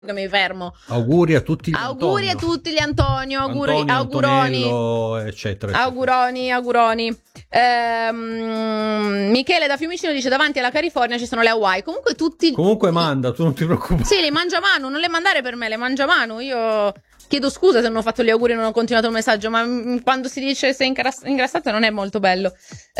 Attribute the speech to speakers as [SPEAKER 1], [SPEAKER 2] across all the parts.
[SPEAKER 1] che mi fermo.
[SPEAKER 2] Auguri a tutti gli
[SPEAKER 1] auguri
[SPEAKER 2] Antonio.
[SPEAKER 1] A tutti gli Antonio, auguri,
[SPEAKER 2] Antonio,
[SPEAKER 1] auguroni,
[SPEAKER 2] Antonello, eccetera.
[SPEAKER 1] auguroni. Michele da Fiumicino dice: davanti alla California ci sono le Hawaii. Comunque
[SPEAKER 2] manda, tu non ti preoccupare.
[SPEAKER 1] Sì, le mangia Manu, non le mandare per me, le mangia Manu. Io chiedo scusa se non ho fatto gli auguri e non ho continuato il messaggio, ma quando si dice sei ingrassata non è molto bello.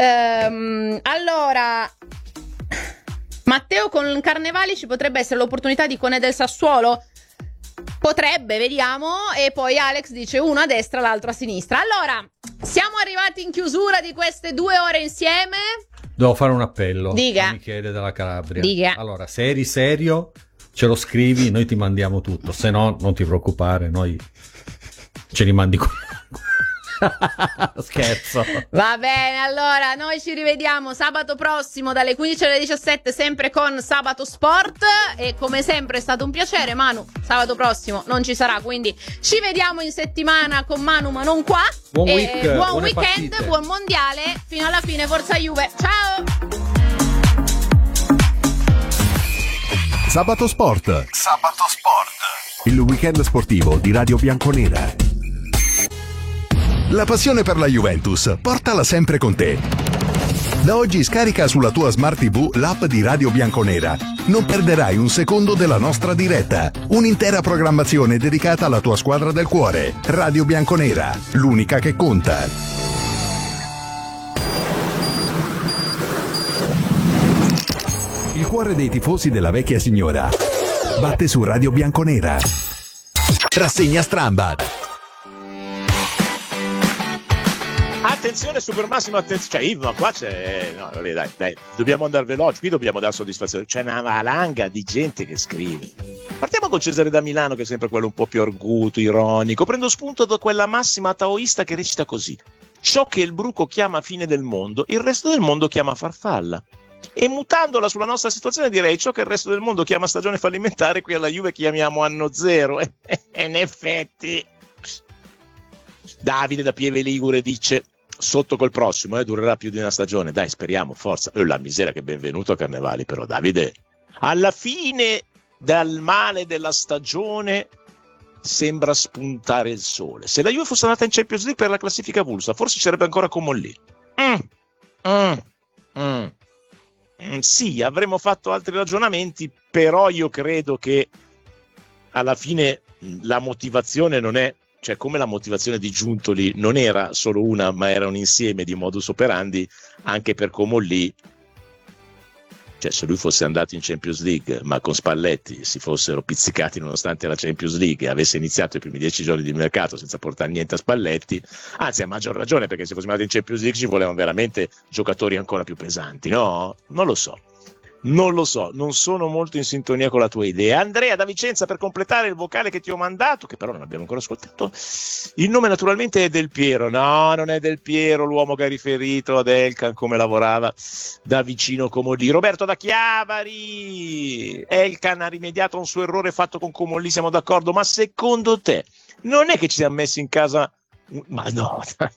[SPEAKER 1] Allora, Matteo con Carnevali ci potrebbe essere l'opportunità di Cone del Sassuolo? Potrebbe, vediamo. E poi Alex dice uno a destra, l'altro a sinistra. Allora, siamo arrivati in chiusura di queste 2 ore insieme.
[SPEAKER 2] Devo fare un appello.
[SPEAKER 1] Diga.
[SPEAKER 2] A Michele della Calabria.
[SPEAKER 1] Diga.
[SPEAKER 2] Allora, se eri serio, ce lo scrivi, noi ti mandiamo tutto. Se no, non ti preoccupare, noi ce li mandi con... Scherzo.
[SPEAKER 1] Va bene, allora noi ci rivediamo sabato prossimo dalle 15 alle 17, sempre con Sabato Sport, e come sempre è stato un piacere. Manu sabato prossimo non ci sarà, quindi ci vediamo in settimana con Manu, ma non qua.
[SPEAKER 2] Buon weekend,
[SPEAKER 1] partite. Buon mondiale fino alla fine, forza Juve, ciao.
[SPEAKER 3] Sabato Sport, il weekend sportivo di Radio Bianconera. La passione per la Juventus, portala sempre con te. Da oggi scarica sulla tua Smart TV l'app di Radio Bianconera. Non perderai un secondo della nostra diretta. Un'intera programmazione dedicata alla tua squadra del cuore. Radio Bianconera, l'unica che conta. Il cuore dei tifosi della vecchia signora batte su Radio Bianconera. Rassegna Strambat.
[SPEAKER 4] Attenzione, super massimo, attenzione. Cioè, ma qua c'è. No, dai, dobbiamo andare veloci, qui dobbiamo dare soddisfazione. C'è una valanga di gente che scrive. Partiamo con Cesare da Milano, che è sempre quello un po' più arguto, ironico. Prendo spunto da quella massima taoista che recita così: ciò che il bruco chiama fine del mondo, il resto del mondo chiama farfalla. E mutandola sulla nostra situazione, direi ciò che il resto del mondo chiama stagione fallimentare, qui alla Juve chiamiamo anno zero. In effetti. Davide da Pieve Ligure dice: sotto col prossimo, durerà più di una stagione, dai, speriamo, forza. La miseria, che benvenuto a Carnevali, però Davide, alla fine dal male della stagione sembra spuntare il sole. Se la Juve fosse andata in Champions League per la classifica avulsa, forse sarebbe ancora come lì. Sì, avremmo fatto altri ragionamenti, però io credo che alla fine la motivazione non è, cioè, come la motivazione di Giuntoli non era solo una, ma era un insieme di modus operandi, anche per Comolli. Cioè, se lui fosse andato in Champions League, ma con Spalletti si fossero pizzicati nonostante la Champions League e avesse iniziato i primi 10 giorni di mercato senza portare niente a Spalletti, anzi, a maggior ragione, perché se fossimo andati in Champions League ci volevano veramente giocatori ancora più pesanti, no? Non lo so, non sono molto in sintonia con la tua idea. Andrea da Vicenza, per completare il vocale che ti ho mandato, che però non abbiamo ancora ascoltato, il nome naturalmente è Del Piero. No, non è Del Piero l'uomo che ha riferito ad Elkan come lavorava da vicino Comolli. Roberto da Chiavari: Elkan ha rimediato a un suo errore fatto con Comolli, siamo d'accordo, ma secondo te non è che ci siamo messi in casa? Ma no.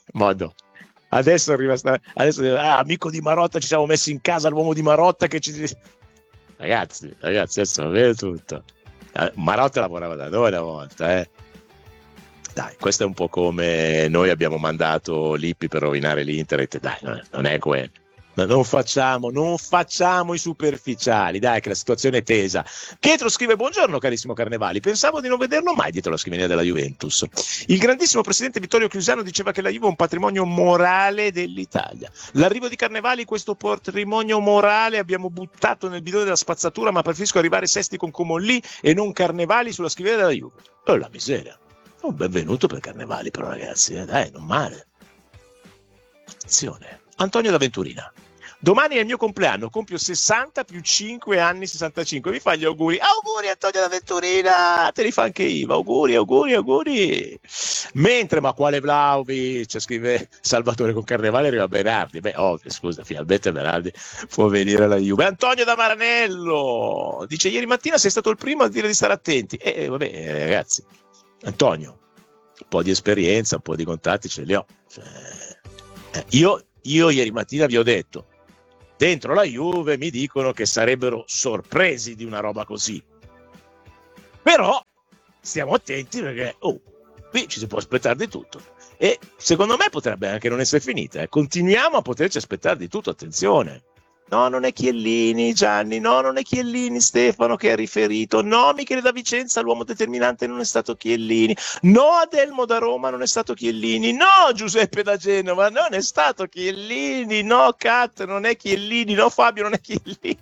[SPEAKER 4] Adesso arriva amico di Marotta, ci siamo messi in casa l'uomo di Marotta che ci... Ragazzi, adesso va bene tutto. Marotta lavorava da noi una volta, Dai, questo è un po' come noi abbiamo mandato Lippi per rovinare l'Inter. Dai, non è quello. Non facciamo i superficiali, dai, che la situazione è tesa. Pietro scrive: buongiorno carissimo Carnevali, pensavo di non vederlo mai dietro la scrivania della Juventus. Il grandissimo presidente Vittorio Chiusano diceva che la Juve è un patrimonio morale dell'Italia. L'arrivo di Carnevali, questo patrimonio morale, abbiamo buttato nel bidone della spazzatura, ma preferisco arrivare sesti con Comolli e non Carnevali sulla scrivania della Juve. La miseria. Un benvenuto per Carnevali, però, ragazzi, dai, non male. Attenzione. Antonio da Venturina: domani è il mio compleanno, compio 60 più 5 anni, 65. Mi fa gli auguri. Auguri Antonio da Venturina, te li fa anche Iva. Auguri. Mentre, ma quale Vlahovic, scrive Salvatore, con Carnevale arriva Berardi. Scusa, finalmente Berardi può venire alla Juve. Antonio da Maranello dice: ieri mattina sei stato il primo a dire di stare attenti. Ragazzi, Antonio, un po' di esperienza, un po' di contatti ce li ho. Io ieri mattina vi ho detto: dentro la Juve mi dicono che sarebbero sorpresi di una roba così. Però stiamo attenti perché qui ci si può aspettare di tutto. E secondo me potrebbe anche non essere finita. Continuiamo a poterci aspettare di tutto, attenzione. No, non è Chiellini, Gianni, no, non è Chiellini, Stefano che ha riferito, no, Michele da Vicenza, l'uomo determinante non è stato Chiellini, no, Adelmo da Roma non è stato Chiellini, no, Giuseppe da Genova non è stato Chiellini, no, Kat non è Chiellini, no, Fabio non è Chiellini,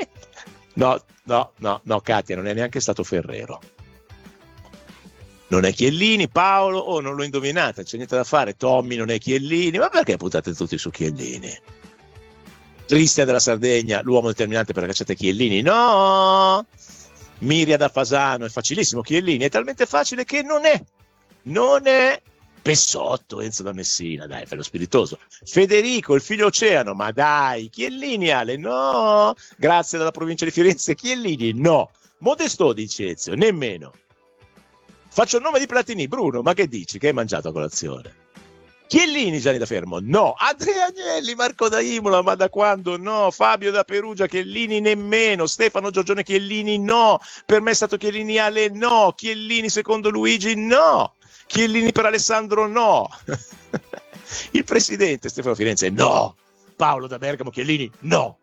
[SPEAKER 4] no, Katia non è neanche stato Ferrero. Non è Chiellini, Paolo, non l'ho indovinata, c'è niente da fare, Tommy non è Chiellini, ma perché puntate tutti su Chiellini? Cristian della Sardegna, l'uomo determinante per la cacciata Chiellini, no! Miria da Fasano, è facilissimo Chiellini, è talmente facile che non è Pessotto, Enzo da Messina, dai, fai lo spiritoso. Federico, il figlio Oceano, ma dai, Chiellini Ale, no! Grazie dalla provincia di Firenze, Chiellini, no! Modesto di Ezio, nemmeno. Faccio il nome di Platini, Bruno, ma che dici? Che hai mangiato a colazione? Chiellini, Gianni da Fermo, no. Andrea Agnelli, Marco da Imola, ma da quando? No. Fabio da Perugia, Chiellini nemmeno. Stefano Giorgione, Chiellini no. Per me è stato Chiellini Ale, no. Chiellini secondo Luigi, no. Chiellini per Alessandro, no. Il presidente Stefano Firenze, no. Paolo da Bergamo, Chiellini, no.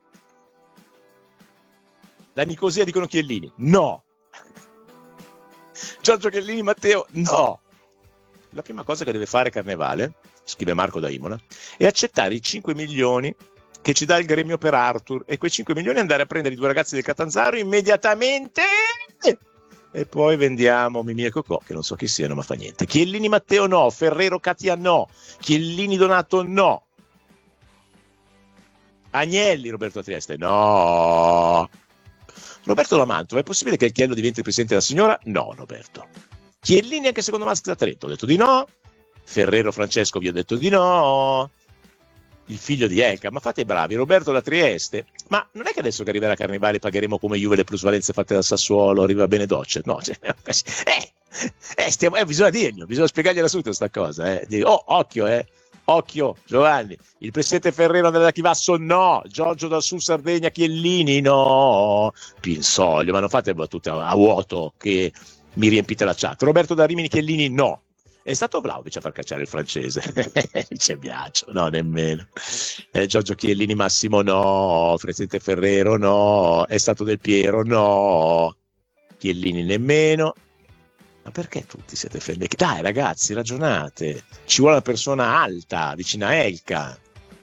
[SPEAKER 4] La Nicosia dicono Chiellini, no. Giorgio Chiellini, Matteo, no. La prima cosa che deve fare Carnevale, scrive Marco da Imola, è accettare i 5 milioni che ci dà il gremio per Arthur e quei 5 milioni andare a prendere i 2 ragazzi del Catanzaro immediatamente e poi vendiamo Mimì e Cocò, che non so chi siano ma fa niente. Chiellini Matteo no, Ferrero Katia no, Chiellini Donato no, Agnelli Roberto Trieste no, Roberto Lamanto, è possibile che il Chiello diventi il presidente della signora? No, Roberto. Chiellini anche secondo Max da Trento, ho detto di no. Ferrero Francesco vi ho detto di no. Il figlio di Elka, ma fate i bravi. Roberto da Trieste, ma non è che adesso che arriverà Carnevale pagheremo come Juve le plusvalenze fatte dal Sassuolo, arriva bene Docce? No, bisogna dirglielo, bisogna spiegargliela subito sta cosa. Occhio, Giovanni, il presidente Ferrero Andrea da Chivasso no, Giorgio dal Sud Sardegna, Chiellini no, Pinsoglio, ma non fate battute a vuoto che mi riempite la chat. Roberto da Rimini, Chiellini no. È stato Vlahovic a far cacciare il francese. Dice Biagio, no, nemmeno. Giorgio Chiellini, Massimo no, presidente Ferrero no, è stato Del Piero no, Chiellini nemmeno. Ma perché tutti siete femmine? Dai ragazzi, ragionate, ci vuole una persona alta, vicina a Elka.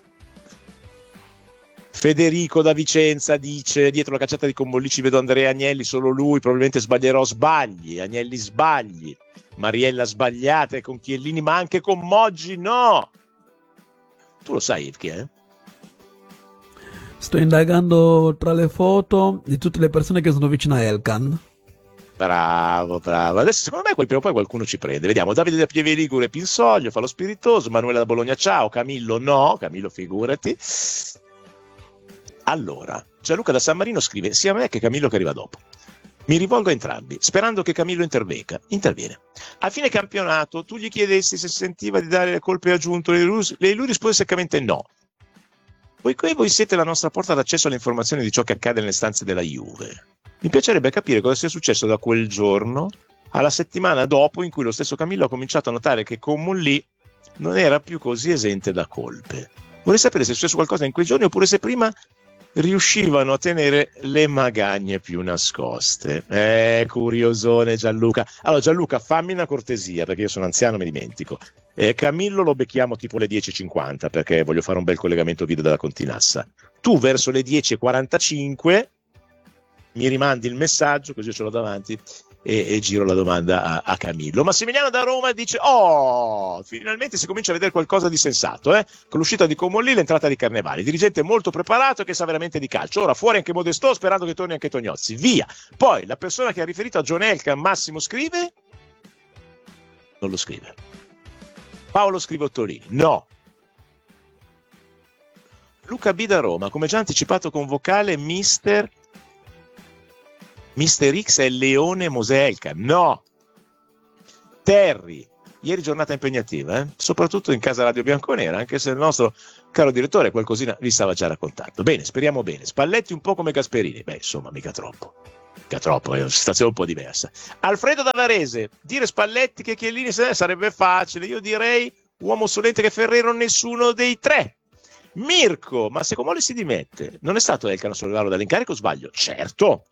[SPEAKER 4] Federico da Vicenza dice: dietro la cacciata di Combollici vedo Andrea Agnelli, solo lui, probabilmente sbaglierò, sbagli, Agnelli sbagli, Mariella sbagliate con Chiellini, ma anche con Moggi no. Tu lo sai chi è?
[SPEAKER 5] Sto indagando tra le foto di tutte le persone che sono vicine a Elkan.
[SPEAKER 4] Bravo. Adesso secondo me prima o poi qualcuno ci prende. Vediamo. Davide da Pieve Ligure, Pinsoglio, fa lo spiritoso. Manuela da Bologna, ciao. Camillo no. Camillo figurati. Allora, Gianluca da San Marino scrive sia a me che Camillo che arriva dopo. Mi rivolgo a entrambi, sperando che Camillo interviene. A fine campionato tu gli chiedessi se sentiva di dare le colpe a Giunto e lui rispose seccamente no. Poiché voi siete la nostra porta d'accesso alle informazioni di ciò che accade nelle stanze della Juve, mi piacerebbe capire cosa sia successo da quel giorno alla settimana dopo in cui lo stesso Camillo ha cominciato a notare che Comolli non era più così esente da colpe. Vorrei sapere se è successo qualcosa in quei giorni oppure se prima riuscivano a tenere le magagne più nascoste. Curiosone Gianluca. Allora Gianluca, fammi una cortesia perché io sono anziano e mi dimentico. Camillo lo becchiamo tipo le 10:50 perché voglio fare un bel collegamento video della Continassa. Tu verso le 10:45 mi rimandi il messaggio così ce l'ho davanti e giro la domanda a Camillo. Massimiliano da Roma dice: finalmente si comincia a vedere qualcosa di sensato, con l'uscita di Comolli, l'entrata di Carnevali, dirigente molto preparato che sa veramente di calcio. Ora fuori anche Modesto, sperando che torni anche Tognozzi, via. Poi la persona che ha riferito a John Elkann, Massimo scrive, non lo scrive. Paolo scrive Ottolini, no. Luca B da Roma, come già anticipato con vocale, Mister X è Leone Mosè Elkann, no. Terry, ieri giornata impegnativa, soprattutto in casa Radio Bianconera, anche se il nostro caro direttore qualcosina vi stava già raccontando. Bene, speriamo bene. Spalletti un po' come Gasperini, insomma mica troppo. troppo, è una situazione un po' diversa. Alfredo da Varese, dire Spalletti che Chiellini sarebbe facile, io direi uomo solente che Ferrero, nessuno dei tre. Mirko, ma se Comolli si dimette, non è stato Elkann a sollevarlo dall'incarico, sbaglio? Certo,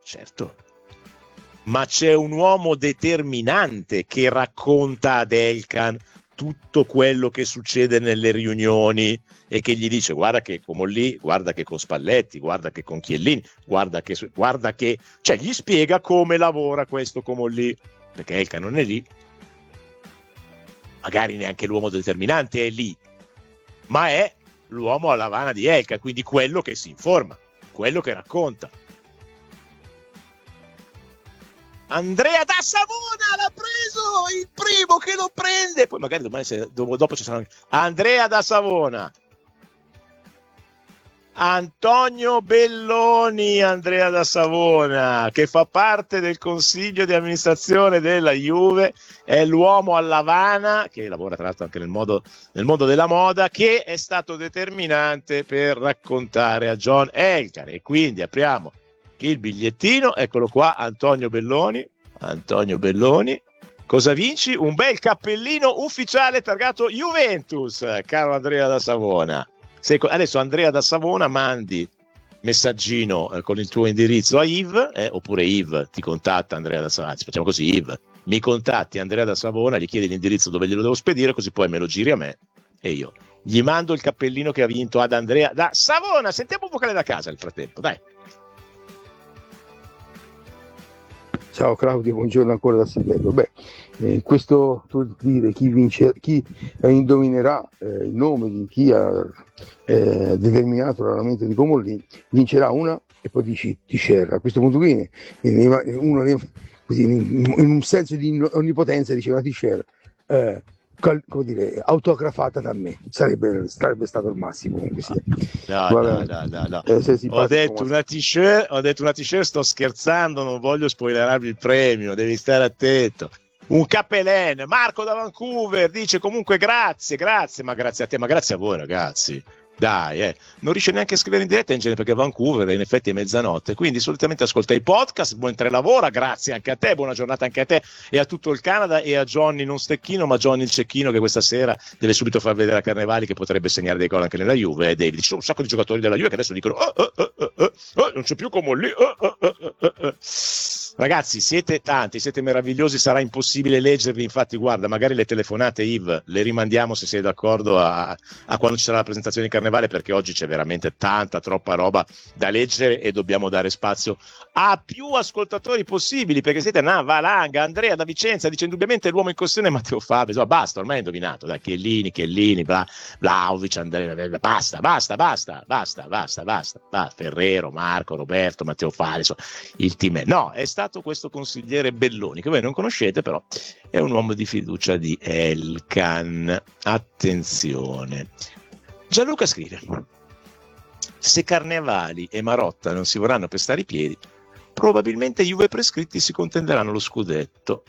[SPEAKER 4] ma c'è un uomo determinante che racconta ad Elkann tutto quello che succede nelle riunioni e che gli dice guarda che Comolli, guarda che con Spalletti, guarda che con Chiellini, guarda che, cioè gli spiega come lavora questo Comolli, perché Elkann non è lì, magari neanche l'uomo determinante è lì, ma è l'uomo alla Havana di Elkann, quindi quello che si informa, quello che racconta. Andrea da Savona l'ha preso, il primo che lo prende, poi magari domani dopo ci saranno Andrea da Savona, Antonio Belloni, Andrea da Savona, che fa parte del consiglio di amministrazione della Juve, è l'uomo alla Havana, che lavora tra l'altro anche nel mondo della moda, che è stato determinante per raccontare a John Elkann. E quindi apriamo il bigliettino, eccolo qua, Antonio Belloni, cosa vinci? Un bel cappellino ufficiale targato Juventus, caro Andrea da Savona. Adesso Andrea da Savona mandi messaggino con il tuo indirizzo a Yves, oppure Yves ti contatta Andrea da Savona, facciamo così, Yves mi contatti Andrea da Savona, gli chiedi l'indirizzo dove glielo devo spedire, così poi me lo giri a me e io gli mando il cappellino che ha vinto ad Andrea da Savona. Sentiamo un vocale da casa nel frattempo, dai.
[SPEAKER 6] Ciao Claudio, buongiorno ancora da Silverio. Questo dire chi indovinerà il nome di chi ha determinato l'armamento di Comolli vincerà una e poi dici Tisciarra. A questo punto qui uno così, in un senso di onnipotenza diceva Tisciarra, come dire, autografata da me, sarebbe stato il massimo. Comunque sia.
[SPEAKER 4] No. Ho detto una t-shirt, sto scherzando, non voglio spoilerarvi il premio, devi stare attento. Un cappellen. Marco da Vancouver dice comunque grazie, ma grazie a te, ma grazie a voi ragazzi. Dai, non riesce neanche a scrivere in diretta in genere perché Vancouver in effetti è mezzanotte, quindi solitamente ascolta i podcast, buon telelavora, grazie anche a te, buona giornata anche a te e a tutto il Canada e a Johnny non Stecchino ma Johnny il Cecchino che questa sera deve subito far vedere a Carnevali che potrebbe segnare dei gol anche nella Juve e David, ci sono un sacco di giocatori della Juve che adesso dicono non c'è più Comolli. Ragazzi, siete tanti, siete meravigliosi, sarà impossibile leggervi, infatti guarda, magari le telefonate Yves le rimandiamo se sei d'accordo a quando ci sarà la presentazione di Carnevale, perché oggi c'è veramente troppa roba da leggere e dobbiamo dare spazio a più ascoltatori possibili, perché siete una valanga. Andrea da Vicenza dice indubbiamente l'uomo in questione è Matteo Fabbri, basta, ormai è indovinato, dai, Chiellini, Vlahovic, Andrea, basta, Ferrero, Marco, Roberto, Matteo Fabbri, il team è stato questo consigliere Belloni che voi non conoscete, però è un uomo di fiducia di Elkann. Attenzione, Gianluca scrive: se Carnevali e Marotta non si vorranno pestare i piedi, probabilmente Juve prescritti si contenderanno lo scudetto.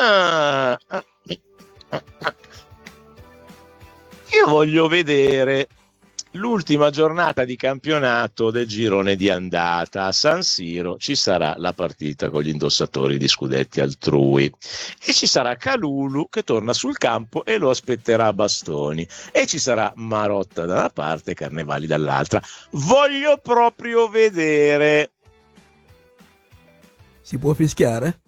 [SPEAKER 4] Io voglio vedere l'ultima giornata di campionato del girone di andata. A San Siro ci sarà la partita con gli indossatori di scudetti altrui e ci sarà Kalulu che torna sul campo e lo aspetterà a bastoni e ci sarà Marotta da una parte e Carnevali dall'altra. Voglio proprio vedere.
[SPEAKER 5] Si può fischiare?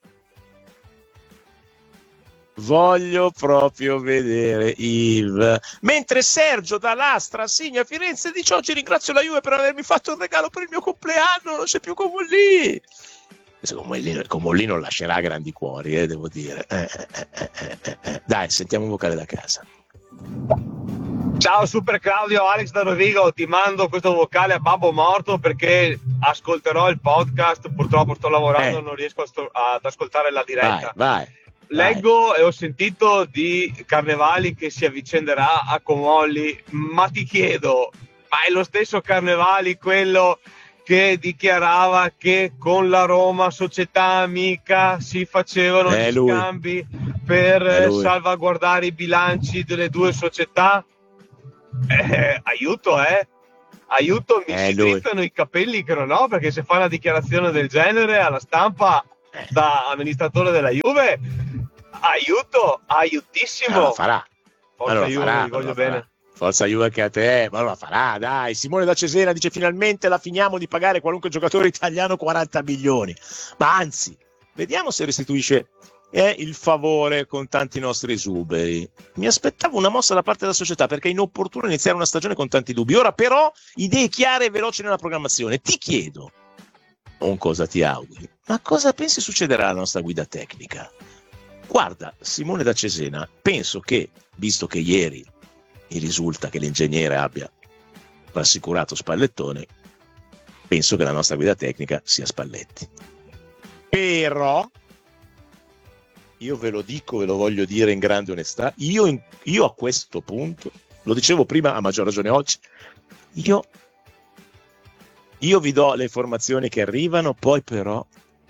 [SPEAKER 4] Voglio proprio vedere Yves. Mentre Sergio da Lastra Signa Firenze dice: oggi ringrazio la Juve per avermi fatto un regalo per il mio compleanno, non c'è più Comolli. Comolli non lascerà grandi cuori, devo dire. Dai, sentiamo un vocale da casa.
[SPEAKER 7] Ciao Super Claudio, Alex da Rovigo, ti mando questo vocale a babbo morto perché ascolterò il podcast, purtroppo sto lavorando, non riesco ad ascoltare la diretta.
[SPEAKER 4] Vai.
[SPEAKER 7] Leggo e ho sentito di Carnevali che si avvicenderà a Comolli, ma ti chiedo, ma è lo stesso Carnevali quello che dichiarava che con la Roma, società amica, si facevano gli scambi per salvaguardare i bilanci delle due società? Aiuto, aiuto, mi strizzano i capelli che non ho, perché se fa una dichiarazione del genere alla stampa da amministratore della Juve, aiutissimo.
[SPEAKER 4] Ma lo farà.
[SPEAKER 7] Forza Juve, vi voglio bene.
[SPEAKER 4] Forza Juve anche a te, ma lo farà, dai. Simone da Cesena dice: finalmente la finiamo di pagare qualunque giocatore italiano 40 milioni. Ma anzi, vediamo se restituisce il favore con tanti nostri esuberi. Mi aspettavo una mossa da parte della società, perché è inopportuno iniziare una stagione con tanti dubbi. Ora però idee chiare e veloci nella programmazione. Ti chiedo, non cosa ti auguri, ma cosa pensi succederà alla nostra guida tecnica? Guarda, Simone da Cesena, penso che, visto che ieri mi risulta che l'ingegnere abbia rassicurato Spallettone, penso che la nostra guida tecnica sia Spalletti. Però io ve lo dico, ve lo voglio dire in grande onestà, io a questo punto, lo dicevo prima, a maggior ragione oggi, io vi do le informazioni che arrivano, perché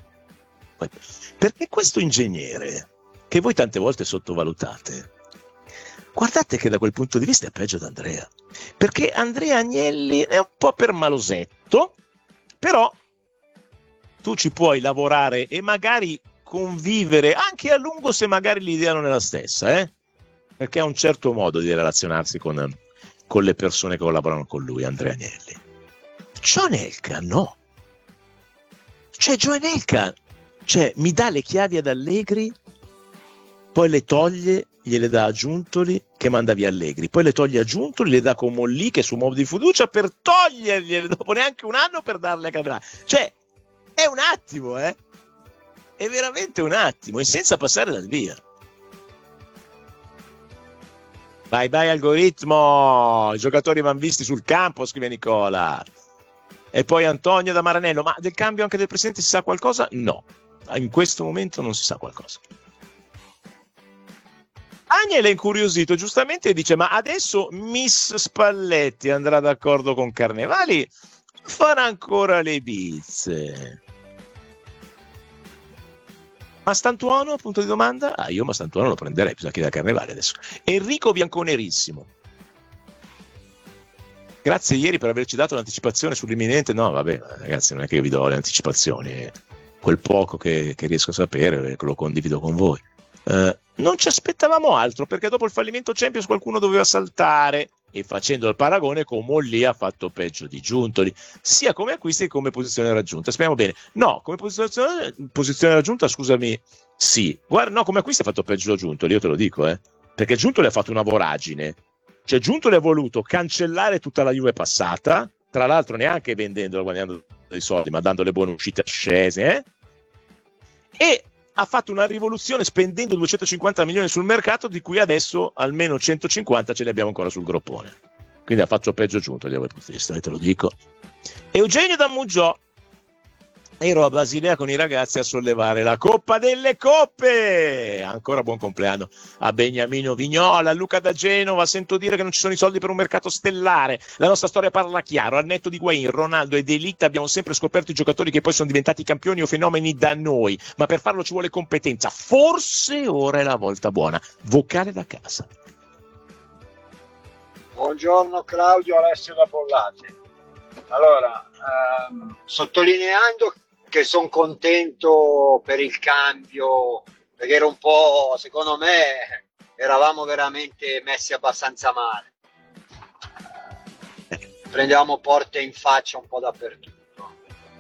[SPEAKER 4] questo ingegnere che voi tante volte sottovalutate, guardate che da quel punto di vista è peggio di Andrea, perché Andrea Agnelli è un po' permalosetto, però tu ci puoi lavorare e magari convivere anche a lungo, se magari l'idea non è la stessa, perché ha un certo modo di relazionarsi con le persone che collaborano con lui, Andrea Agnelli. John Elkann no, John Elkann mi dà le chiavi ad Allegri, poi le toglie, gliele dà a Giuntoli che manda via Allegri, poi le toglie a Giuntoli, le dà con Mollì che su modo di fiducia per togliergliele dopo neanche un anno per darle a Cabrà. È un attimo, è veramente un attimo, e senza passare dal via. Vai algoritmo, i giocatori vanno visti sul campo, scrive Nicola. E poi Antonio da Maranello: ma del cambio anche del presidente si sa qualcosa? No, in questo momento non si sa qualcosa. Agnelli è incuriosito giustamente e dice: ma adesso Miss Spalletti andrà d'accordo con Carnevali, farà ancora le bizze? Ma Stantuono? Punto di domanda. Io ma Stantuono lo prenderei, bisogna chiedere a Carnevali adesso. Enrico Bianconerissimo: grazie ieri per averci dato l'anticipazione sull'imminente. No, vabbè, ragazzi, non è che io vi do le anticipazioni, quel poco che riesco a sapere lo condivido con voi. Non ci aspettavamo altro, perché dopo il fallimento Champions qualcuno doveva saltare, e facendo il paragone con Mollì ha fatto peggio di Giuntoli, sia come acquisti che come posizione raggiunta. Speriamo bene. No, come posizione raggiunta, scusami, sì. Guarda, no, come acquisti ha fatto peggio Giuntoli, io te lo dico, perché Giuntoli ha fatto una voragine. Giuntoli ha voluto cancellare tutta la Juve passata, tra l'altro neanche vendendola, guadagnando dei soldi, ma dando le buone uscite scese, e ha fatto una rivoluzione spendendo 250 milioni sul mercato, di cui adesso almeno 150 ce li abbiamo ancora sul groppone. Quindi ha fatto peggio Giuntoli da quel punto di vista, te lo dico. Eugenio da Muggiò: ero a Basilea con i ragazzi a sollevare la Coppa delle Coppe. Ancora buon compleanno a Beniamino Vignola. A Luca da Genova: sento dire che non ci sono i soldi per un mercato stellare. La nostra storia parla chiaro. Al netto di Higuaín, Ronaldo e De Ligt abbiamo sempre scoperto i giocatori che poi sono diventati campioni o fenomeni da noi, ma per farlo ci vuole competenza. Forse ora è la volta buona. Vocale da casa.
[SPEAKER 8] Buongiorno Claudio, Alessio da Bollate. Allora, sottolineando che sono contento per il cambio, perché era un po', secondo me, eravamo veramente messi abbastanza male. Prendevamo porte in faccia un po' dappertutto.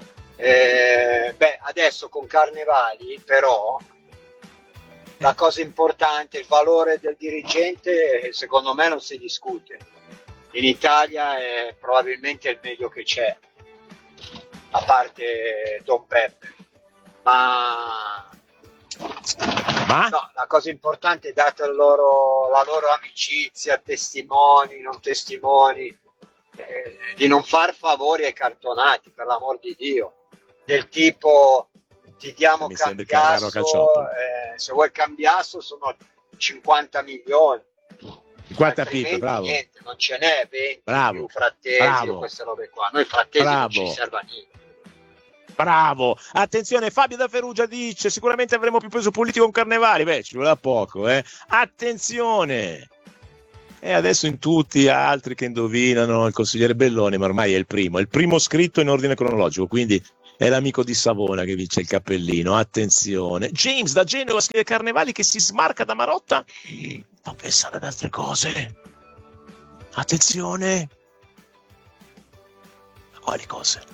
[SPEAKER 8] Adesso con Carnevali, però, la cosa importante, il valore del dirigente, secondo me non si discute. In Italia è probabilmente il meglio che c'è, a parte Don Peppe, ma no, la cosa importante è data la loro amicizia, testimoni, non testimoni, di non far favori ai cartonati, per l'amor di Dio, del tipo ti diamo Cambiasso, se vuoi Cambiasso sono 50 milioni.
[SPEAKER 4] 50 pippe, bravo.
[SPEAKER 8] Niente, non ce n'è 20
[SPEAKER 4] bravo,
[SPEAKER 8] più Frattesi o queste robe qua. Noi Frattesi non ci serve a niente.
[SPEAKER 4] Bravo, attenzione, Fabio da Perugia dice: sicuramente avremo più peso politico con Carnevali. Ci vuole poco, Attenzione, E adesso in tutti altri che indovinano il consigliere Belloni, ma ormai è il primo scritto in ordine cronologico, quindi è l'amico di Savona che vince il cappellino. Attenzione, James da Genova scrive: Carnevali che si smarca da Marotta, fa pensare ad altre cose. Attenzione, quali cose?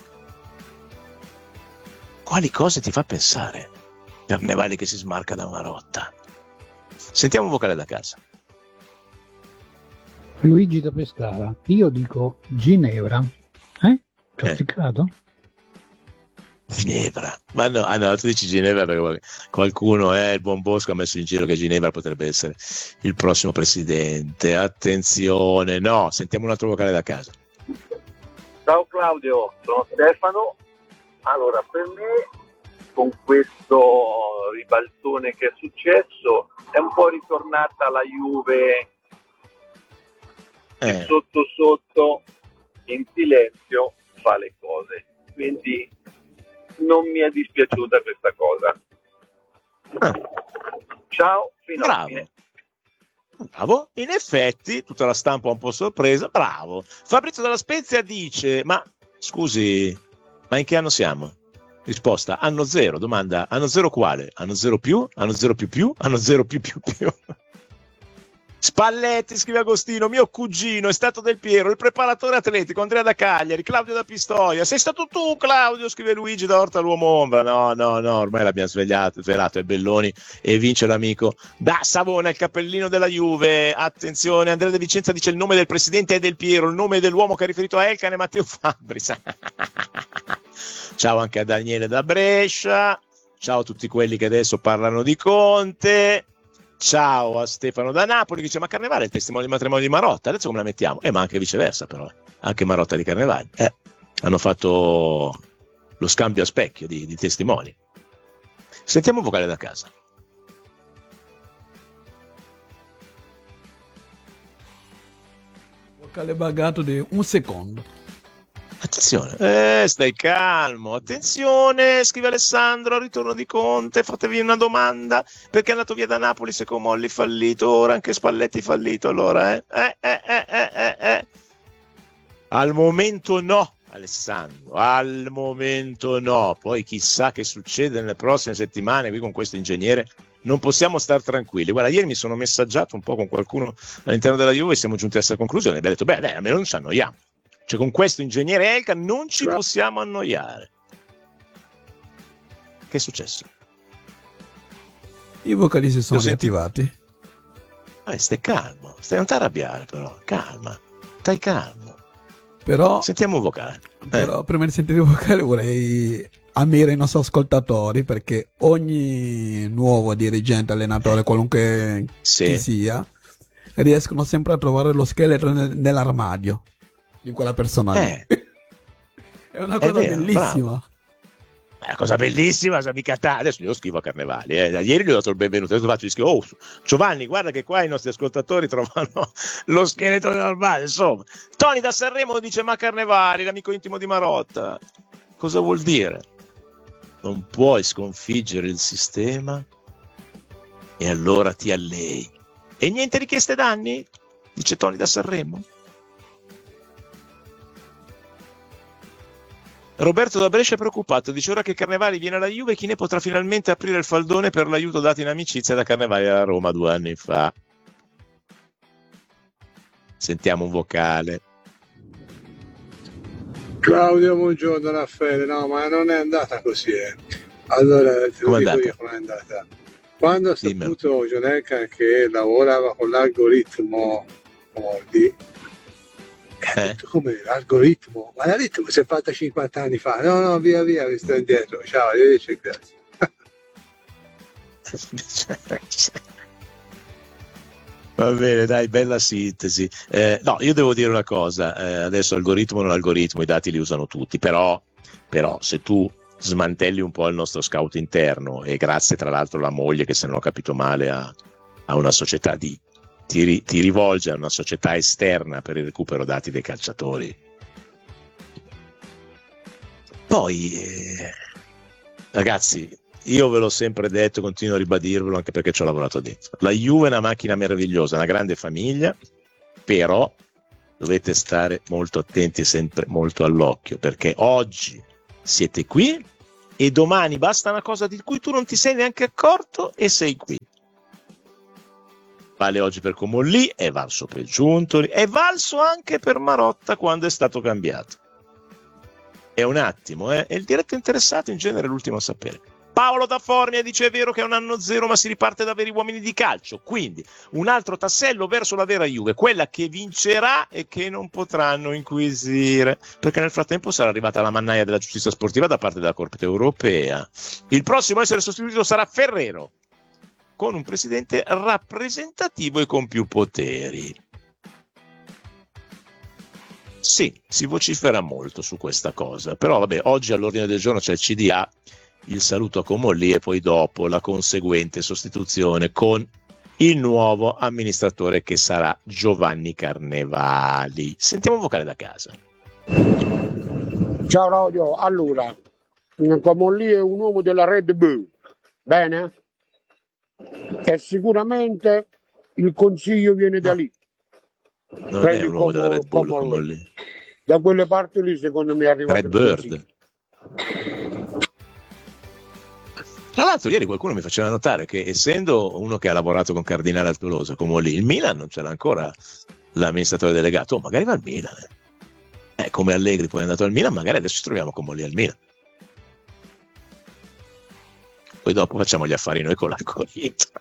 [SPEAKER 4] Quali cose ti fa pensare Carnevali che si smarca da Marotta? Sentiamo un vocale da casa.
[SPEAKER 9] Luigi da Pescara, io dico Ginevra. Ci ho cliccato?
[SPEAKER 4] Ginevra, ma no, tu dici Ginevra perché qualcuno, il buon Bosco, ha messo in giro che Ginevra potrebbe essere il prossimo presidente. Attenzione, no, sentiamo un altro vocale da casa.
[SPEAKER 10] Ciao Claudio, sono Stefano. Allora, per me, con questo ribaltone che è successo, è un po' ritornata la Juve che sotto sotto, in silenzio, fa le cose. Quindi non mi è dispiaciuta questa cosa. Ciao, fino alla fine.
[SPEAKER 4] Bravo, in effetti tutta la stampa un po' sorpresa, bravo. Fabrizio dalla Spezia dice: ma scusi, ma in che anno siamo? Risposta: anno zero. Domanda: anno zero quale? Anno zero più? Anno zero più più? Anno zero più più più? Spalletti, scrive Agostino, mio cugino è stato Del Piero, il preparatore atletico, Andrea da Cagliari, Claudio da Pistoia. Sei stato tu, Claudio, scrive Luigi da Orta l'Uomo Ombra. No, ormai l'abbiamo svelato, è Belloni e vince l'amico da Savona, il cappellino della Juve. Attenzione, Andrea De Vicenza dice: il nome del presidente è Del Piero, il nome dell'uomo che ha riferito a Elkann è Matteo Fabris. Ciao anche a Daniele da Brescia, ciao a tutti quelli che adesso parlano di Conte. Ciao a Stefano da Napoli che dice: ma Carnevale è il testimone di matrimonio di Marotta, adesso come la mettiamo? Ma anche viceversa, però anche Marotta di Carnevale hanno fatto lo scambio a specchio di testimoni. Sentiamo un vocale da casa.
[SPEAKER 5] Vocale buggato di un secondo.
[SPEAKER 4] Attenzione, stai calmo, attenzione, scrive Alessandro, al ritorno di Conte, fatevi una domanda, perché è andato via da Napoli se con Molli fallito, ora anche Spalletti fallito, allora Al momento no, Alessandro, al momento no, poi chissà che succede nelle prossime settimane qui con questo ingegnere, non possiamo star tranquilli. Guarda, ieri mi sono messaggiato un po' con qualcuno all'interno della Juve e siamo giunti a questa conclusione, e abbiamo detto, beh, almeno non ci annoiamo. Cioè, con questo ingegnere Elkann non ci possiamo annoiare. Che è successo?
[SPEAKER 5] I vocalisti sono riattivati.
[SPEAKER 4] Stai calmo, non ti arrabbiare però, calma, stai calmo.
[SPEAKER 5] Però
[SPEAKER 4] sentiamo un vocale.
[SPEAKER 5] Però prima di sentire il vocale vorrei ammirare i nostri ascoltatori, perché ogni nuovo dirigente, allenatore, qualunque chi sia, riescono sempre a trovare lo scheletro nell'armadio di quella persona lì. È una cosa bellissima. Bravo.
[SPEAKER 4] È una cosa bellissima, adesso io scrivo a Carnevali, ieri gli ho dato il benvenuto, adesso faccio scrivo, Giovanni, guarda che qua i nostri ascoltatori trovano lo scheletro nell'armadio, insomma. Tony da Sanremo dice: ma Carnevali, l'amico intimo di Marotta, cosa vuol dire? Non puoi sconfiggere il sistema e allora ti allei. E niente richieste danni? Dice Tony da Sanremo. Roberto da Brescia è preoccupato, dice: ora che Carnevali viene alla Juve, chi ne potrà finalmente aprire il faldone per l'aiuto dato in amicizia da Carnevali alla Roma 2 anni fa? Sentiamo un vocale.
[SPEAKER 11] Claudio, buongiorno Raffaele. No, ma non è andata così. Allora, te lo dico io com'è andata. Quando ha saputo John Elkann che lavorava con l'algoritmo Molli, come l'algoritmo? Ma l'algoritmo si è fatta 50 anni fa. No, via, vi sto indietro. Ciao, arrivederci, grazie.
[SPEAKER 4] Va bene, dai, bella sintesi. No, io devo dire una cosa, adesso algoritmo o non algoritmo, i dati li usano tutti, però se tu smantelli un po' il nostro scout interno, e grazie tra l'altro alla moglie che, se non ho capito male, a una società ti rivolge a una società esterna per il recupero dati dei calciatori. Poi, ragazzi, io ve l'ho sempre detto, continuo a ribadirvelo anche perché ci ho lavorato dentro. La Juve è una macchina meravigliosa, una grande famiglia, però dovete stare molto attenti e sempre molto all'occhio, perché oggi siete qui e domani basta una cosa di cui tu non ti sei neanche accorto e sei qui. Vale oggi per Comolli, è valso per Giuntoli, è valso anche per Marotta quando è stato cambiato. È un attimo, e il diretto interessato in genere è l'ultimo a sapere. Paolo da Formia dice: è vero che è un anno zero, ma si riparte da veri uomini di calcio, quindi un altro tassello verso la vera Juve, quella che vincerà e che non potranno inquisire, perché nel frattempo sarà arrivata la mannaia della giustizia sportiva da parte della Corte Europea. Il prossimo a essere sostituito sarà Ferrero, con un presidente rappresentativo e con più poteri. Sì, si vocifera molto su questa cosa, però vabbè, oggi all'ordine del giorno c'è il CDA, il saluto a Comolli e poi dopo la conseguente sostituzione con il nuovo amministratore che sarà Giovanni Carnevali. Sentiamo un vocale da casa.
[SPEAKER 12] Ciao Claudio, allora, Comolli è un uomo della Red Bull, bene? E sicuramente il consiglio viene da lì.
[SPEAKER 4] Non è un uomo della Red Bull, Comolli.
[SPEAKER 12] Da quelle parti lì secondo me arriva
[SPEAKER 4] Red Bird. Tra l'altro ieri qualcuno mi faceva notare che, essendo uno che ha lavorato con Cardinale al Tolosa, Comolli, il Milan non c'era ancora l'amministratore delegato. Magari va al Milan. Come Allegri poi è andato al Milan, magari adesso ci troviamo Comolli al Milan. Poi dopo facciamo gli affari noi con l'algoritmo.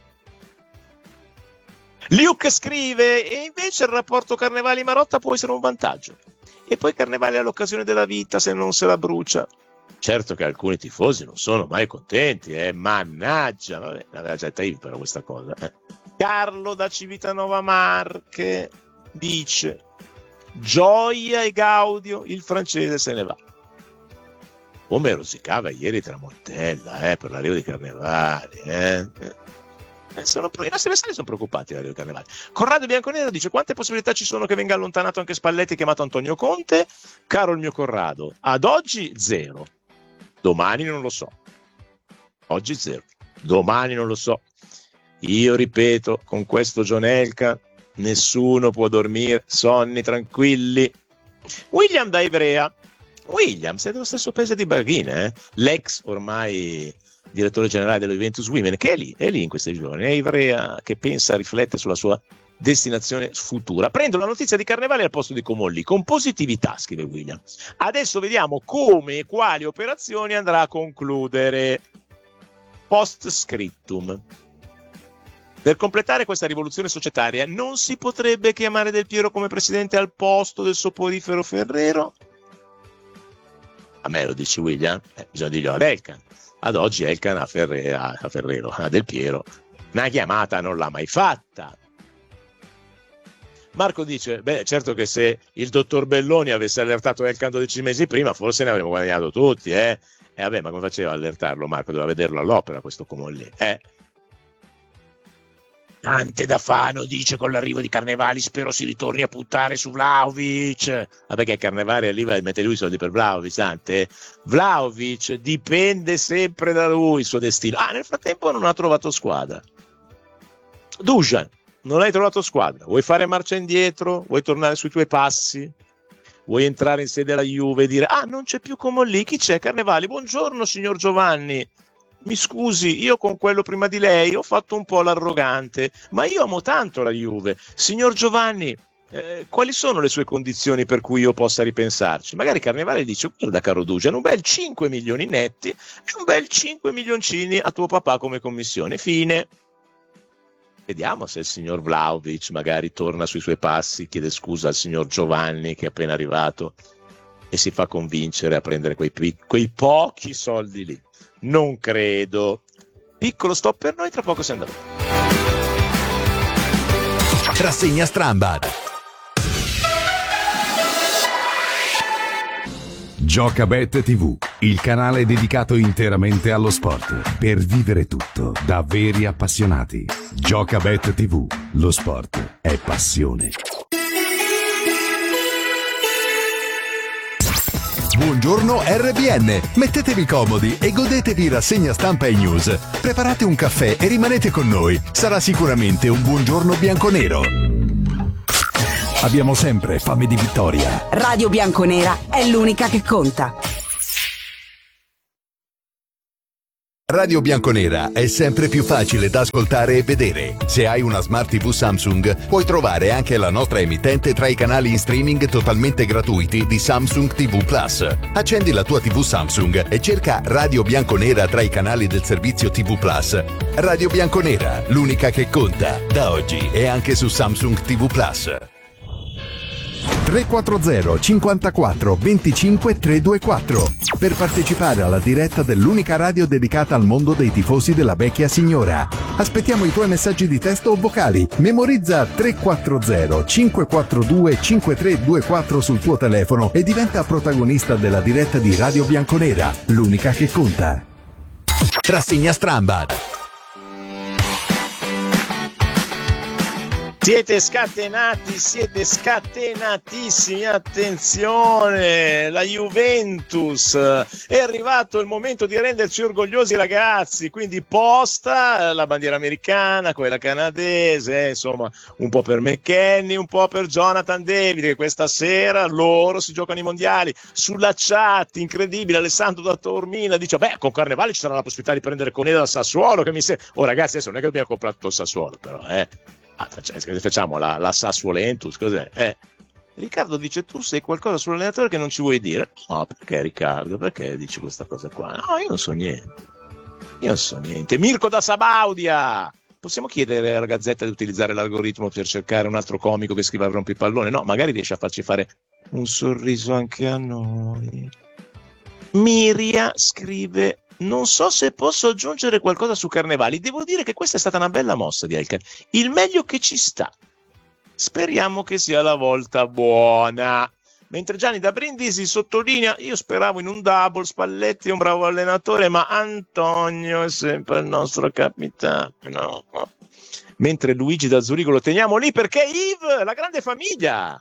[SPEAKER 4] Luke scrive: e invece il rapporto Carnevali-Marotta può essere un vantaggio. E poi Carnevali ha l'occasione della vita se non se la brucia. Certo che alcuni tifosi non sono mai contenti, mannaggia, vabbè, l'aveva già detto io però questa cosa. Carlo da Civitanova Marche dice: gioia e gaudio, il francese se ne va. Come rosicava ieri Tramontella per l'arrivo di Carnevali. I nostri avversari sono preoccupati dall'arrivo di Carnevali. Corrado Bianconero dice: quante possibilità ci sono che venga allontanato anche Spalletti, chiamato Antonio Conte? Caro il mio Corrado, ad oggi 0. Domani non lo so. Oggi 0. Domani non lo so. Io ripeto, con questo John Elkann nessuno può dormire sonni tranquilli. William da Ivrea. William, sei dello stesso peso di Baghina, l'ex ormai direttore generale dello Juventus Women, che è lì in questi giorni, è Ivrea, che pensa, riflette sulla sua destinazione futura. Prendo la notizia di Carnevali al posto di Comolli, con positività, scrive William. Adesso vediamo come e quali operazioni andrà a concludere. Post scriptum. Per completare questa rivoluzione societaria non si potrebbe chiamare Del Piero come presidente al posto del soporifero Ferrero? A me lo dici, William? Bisogna dirglielo ad Elkann. Ad oggi Elkann a Ferrero, a Del Piero, una chiamata non l'ha mai fatta. Marco dice: beh, certo che se il dottor Belloni avesse allertato Elkann 12 mesi prima, forse ne avremmo guadagnato tutti, vabbè, ma come faceva a allertarlo Marco? Doveva vederlo all'opera questo Comolli, Tante da Fano dice: con l'arrivo di Carnevali spero si ritorni a puntare su Vlahovic. Vabbè, che Carnevali arriva e mette lui i soldi per Vlahovic, Tante. Vlahovic dipende sempre da lui il suo destino. Nel frattempo non ha trovato squadra. Dusan, non hai trovato squadra. Vuoi fare marcia indietro? Vuoi tornare sui tuoi passi? Vuoi entrare in sede alla Juve e dire: non c'è più Comolli, chi c'è? Carnevali, buongiorno signor Giovanni. Mi scusi, io con quello prima di lei ho fatto un po' l'arrogante, ma io amo tanto la Juve. Signor Giovanni, quali sono le sue condizioni per cui io possa ripensarci? Magari Carnevale dice: guarda caro Dujan, un bel 5 milioni netti e un bel 5 milioncini a tuo papà come commissione. Fine. Vediamo se il signor Vlahovic magari torna sui suoi passi, chiede scusa al signor Giovanni che è appena arrivato e si fa convincere a prendere quei pochi soldi lì. Non credo. Piccolo stop per noi, tra poco si andrà.
[SPEAKER 3] Rassegna Strambad. Giocabet TV, il canale dedicato interamente allo sport, per vivere tutto da veri appassionati. Giocabet TV, lo sport è passione. Buongiorno RBN, mettetevi comodi e godetevi Rassegna Stampa e News. Preparate un caffè e rimanete con noi, sarà sicuramente un buongiorno bianconero. Abbiamo sempre fame di vittoria.
[SPEAKER 13] Radio Bianconera è l'unica che conta.
[SPEAKER 3] Radio Bianconera è sempre più facile da ascoltare e vedere. Se hai una Smart TV Samsung, puoi trovare anche la nostra emittente tra i canali in streaming totalmente gratuiti di Samsung TV Plus. Accendi la tua TV Samsung e cerca Radio Bianconera tra i canali del servizio TV Plus. Radio Bianconera, l'unica che conta. Da oggi è anche su Samsung TV Plus. 340 54 25 324 per partecipare alla diretta dell'unica radio dedicata al mondo dei tifosi della vecchia signora. Aspettiamo i tuoi messaggi di testo o vocali. Memorizza 340 542 5324 sul tuo telefono e diventa protagonista della diretta di Radio Bianconera, l'unica che conta. Rassegna Strambad.
[SPEAKER 4] Siete scatenatissimi, attenzione, la Juventus, è arrivato il momento di renderci orgogliosi ragazzi, quindi posta la bandiera americana, quella canadese, insomma un po' per McKennie, un po' per Jonathan David, che questa sera loro si giocano i mondiali. Sulla chat, incredibile, Alessandro da Taormina dice, con Carnevali ci sarà la possibilità di prendere Coneda dal Sassuolo, che mi sembra, ragazzi adesso non è che abbiamo comprato il Sassuolo però, facciamo la Sassuolentus, cos'è? Riccardo dice, tu sai qualcosa sull'allenatore che non ci vuoi dire? No, perché Riccardo? Perché dici questa cosa qua? No, io non so niente. Mirko da Sabaudia, possiamo chiedere alla Gazzetta di utilizzare l'algoritmo per cercare un altro comico che scriva il rompipallone? No, magari riesce a farci fare un sorriso anche a noi. Miria scrive, non so se posso aggiungere qualcosa su Carnevali. Devo dire che questa è stata una bella mossa di Elkan. Il meglio che ci sta. Speriamo che sia la volta buona. Mentre Gianni da Brindisi sottolinea, io speravo in un double, Spalletti è un bravo allenatore, ma Antonio è sempre il nostro capitano. No. Mentre Luigi da Zurigo lo teniamo lì perché Yves, la grande famiglia.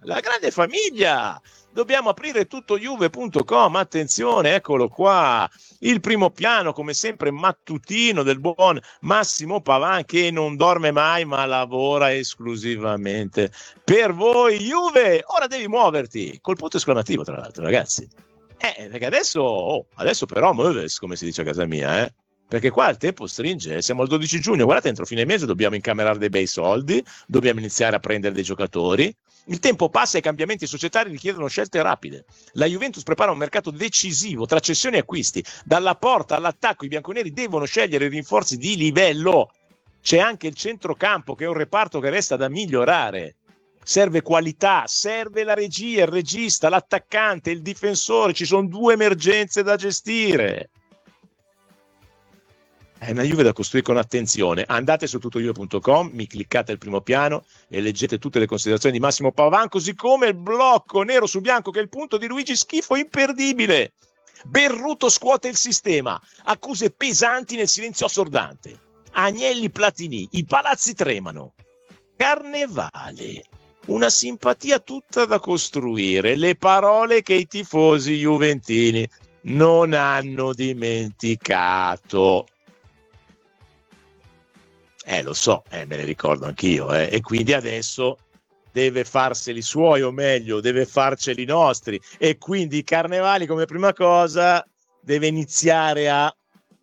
[SPEAKER 4] Dobbiamo aprire tutto juve.com, attenzione, eccolo qua, il primo piano come sempre mattutino del buon Massimo Pavan che non dorme mai ma lavora esclusivamente per voi Juve. Ora devi muoverti, col punto esclamativo tra l'altro ragazzi, perché adesso però muoves come si dice a casa mia, perché qua il tempo stringe, siamo al 12 giugno, guardate entro fine mese dobbiamo incamerare dei bei soldi, dobbiamo iniziare a prendere dei giocatori. Il tempo passa e i cambiamenti societari richiedono scelte rapide. La Juventus prepara un mercato decisivo tra cessioni e acquisti. Dalla porta all'attacco i bianconeri devono scegliere rinforzi di livello. C'è anche il centrocampo che è un reparto che resta da migliorare. Serve qualità, serve la regia, il regista, l'attaccante, il difensore. Ci sono 2 emergenze da gestire. È una Juve da costruire con attenzione. Andate su tuttojuve.com, mi cliccate il primo piano e leggete tutte le considerazioni di Massimo Pavan, così come il blocco nero su bianco che è il punto di Luigi Schifo imperdibile. Berruto scuote il sistema, accuse pesanti nel silenzio assordante. Agnelli Platini, i palazzi tremano. Carnevale, una simpatia tutta da costruire, le parole che i tifosi juventini non hanno dimenticato. Lo so, me ne ricordo anch'io, e quindi adesso deve farseli suoi, o meglio, deve farceli nostri, e quindi Carnevali come prima cosa deve iniziare a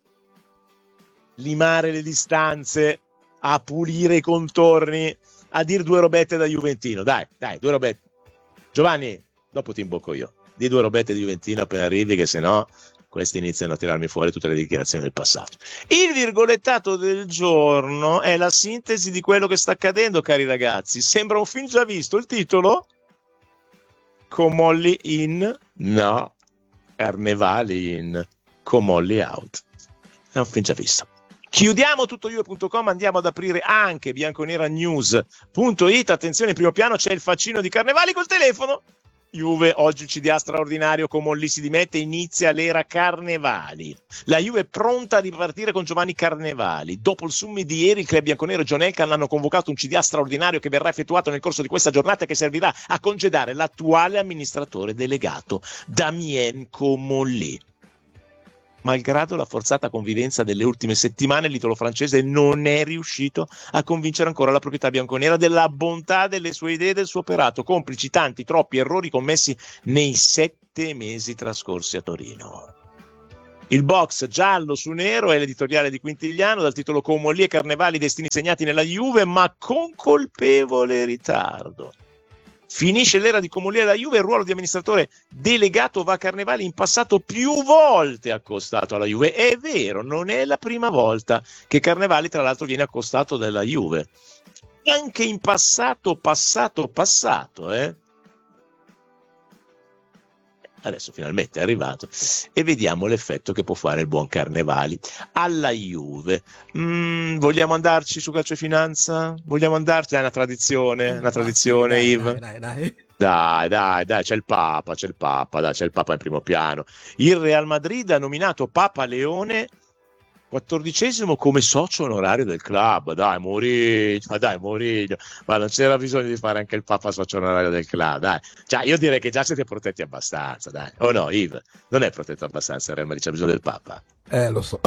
[SPEAKER 4] limare le distanze, a pulire i contorni, a dire 2 robette da juventino, dai, 2 robette. Giovanni, dopo ti imbocco io, di 2 robette di juventino appena arrivi, che sennò questi iniziano a tirarmi fuori tutte le dichiarazioni del passato. Il virgolettato del giorno è la sintesi di quello che sta accadendo, cari ragazzi. Sembra un film già visto. Il titolo? Comolli in? No. Carnevali in? Comolli out. È un film già visto. Chiudiamo tuttojuve.com, andiamo ad aprire anche bianconeranews.it. Attenzione, in primo piano c'è il faccino di Carnevali col telefono. Juve oggi CDA straordinario, Comolli si dimette, inizia l'era Carnevali. La Juve è pronta a ripartire con Giovanni Carnevali. Dopo il summit di ieri, il club bianconero e John Elkann hanno convocato un CDA straordinario che verrà effettuato nel corso di questa giornata e che servirà a congedare l'attuale amministratore delegato Damien Comolli. malgrado la forzata convivenza delle ultime settimane, l'italo francese non è riuscito a convincere ancora la proprietà bianconera della bontà delle sue idee e del suo operato, complici tanti, troppi errori commessi nei 7 mesi trascorsi a Torino. Il box giallo su nero è l'editoriale di Quintigliano dal titolo Comolli e Carnevali, destini segnati nella Juve, ma con colpevole ritardo. Finisce l'era di Comolli alla Juve, il ruolo di amministratore delegato va a Carnevali, in passato più volte accostato alla Juve. È vero, non è la prima volta che Carnevali tra l'altro viene accostato dalla Juve. Anche in passato, Adesso finalmente è arrivato e vediamo l'effetto che può fare il buon Carnevali alla Juve. Vogliamo andarci su calcio e finanza? Vogliamo andarci? È una tradizione, Yves. Dai, c'è il Papa, dai, c'è il Papa in primo piano. Il Real Madrid ha nominato Papa Leone 14° come socio onorario del club. Dai Mourinho, ma non c'era bisogno di fare anche il Papa socio onorario del club, dai. Cioè, io direi che già siete protetti abbastanza, dai. O no, Yves? Non è protetto abbastanza il Real Madrid, c'è bisogno del Papa.
[SPEAKER 5] Lo so.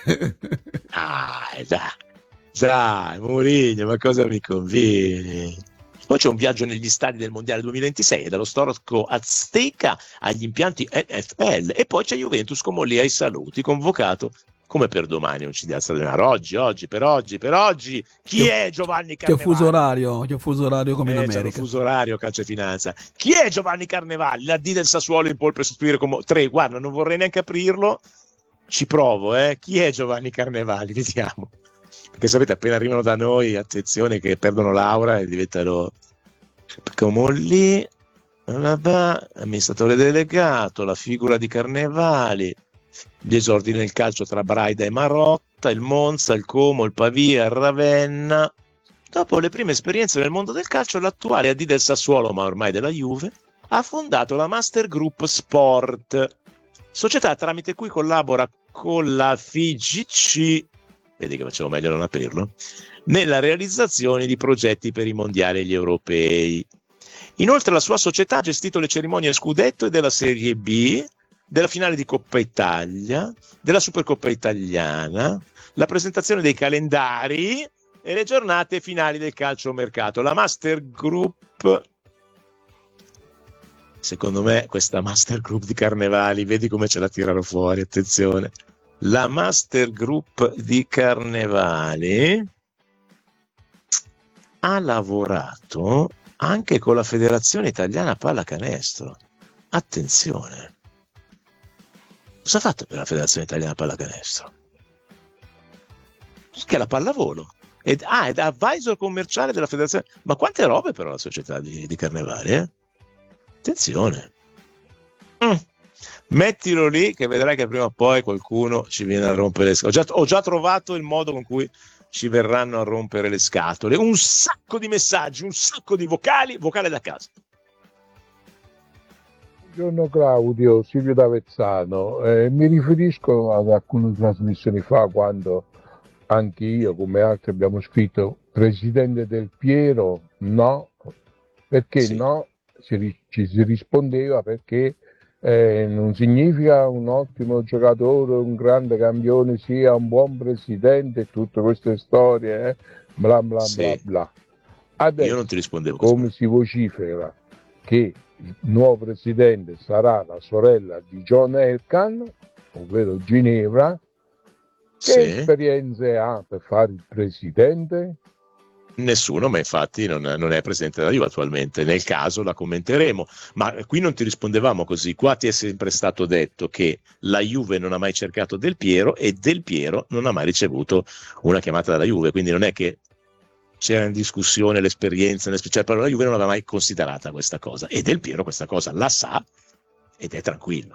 [SPEAKER 4] Dai, Mourinho, ma cosa mi convieni? Poi c'è un viaggio negli stadi del Mondiale 2026, dallo storico Azteca agli impianti NFL, e poi c'è Juventus Comolli ai saluti, convocato come per domani, non ci dia denaro. Oggi, per oggi, chi è Giovanni Carnevali?
[SPEAKER 5] C'è fuso orario come in America.
[SPEAKER 4] C'è fuso orario, calcio e finanza. Chi è Giovanni Carnevali? La D del Sassuolo in pole per sostituire come 3, guarda, non vorrei neanche aprirlo, ci provo, Chi è Giovanni Carnevali? Vediamo. Perché sapete, appena arrivano da noi, attenzione che perdono l'aura e diventano Comolli, amministratore delegato, la figura di Carnevali. Gli esordi nel calcio tra Braida e Marotta, il Monza, il Como, il Pavia, il Ravenna. Dopo le prime esperienze nel mondo del calcio, l'attuale AD del Sassuolo, ma ormai della Juve, ha fondato la Master Group Sport, società tramite cui collabora con la FIGC, vedi che facevo meglio a non aprirlo, nella realizzazione di progetti per i mondiali e gli europei. Inoltre la sua società ha gestito le cerimonie Scudetto e della Serie B, della finale di Coppa Italia, della Supercoppa Italiana, la presentazione dei calendari e le giornate finali del calciomercato. La Master Group, secondo me questa Master Group di Carnevali, vedi come ce la tirano fuori, attenzione. La Master Group di Carnevali ha lavorato anche con la Federazione Italiana Pallacanestro. Attenzione. Cosa ha fatto per la Federazione Italiana Pallacanestro? Che è la pallavolo. Ed advisor commerciale della Federazione. Ma quante robe però la società di Carnevali, Attenzione. Mettilo lì che vedrai che prima o poi qualcuno ci viene a rompere le scatole. Ho già trovato il modo con cui ci verranno a rompere le scatole. Un sacco di messaggi, un sacco di vocale da casa.
[SPEAKER 12] Buongiorno Claudio, Silvio D'Avezzano. Mi riferisco ad alcune trasmissioni fa quando anche io come altri abbiamo scritto Presidente Del Piero no, perché sì. No, ci si rispondeva perché non significa un ottimo giocatore, un grande campione sia un buon presidente, tutte queste storie bla bla sì. Bla bla. Adesso,
[SPEAKER 4] io non ti rispondevo
[SPEAKER 12] come si vocifera che il nuovo presidente sarà la sorella di John Elkann, ovvero Ginevra, che sì. Esperienze ha per fare il presidente?
[SPEAKER 4] Nessuno, ma infatti non è presidente della Juve attualmente. Nel caso la commenteremo, ma qui non ti rispondevamo così. Qua ti è sempre stato detto che la Juve non ha mai cercato Del Piero e Del Piero non ha mai ricevuto una chiamata dalla Juve, quindi non è che c'era in discussione l'esperienza, cioè per la Juve non aveva mai considerata questa cosa, e Del Piero questa cosa la sa ed è tranquillo.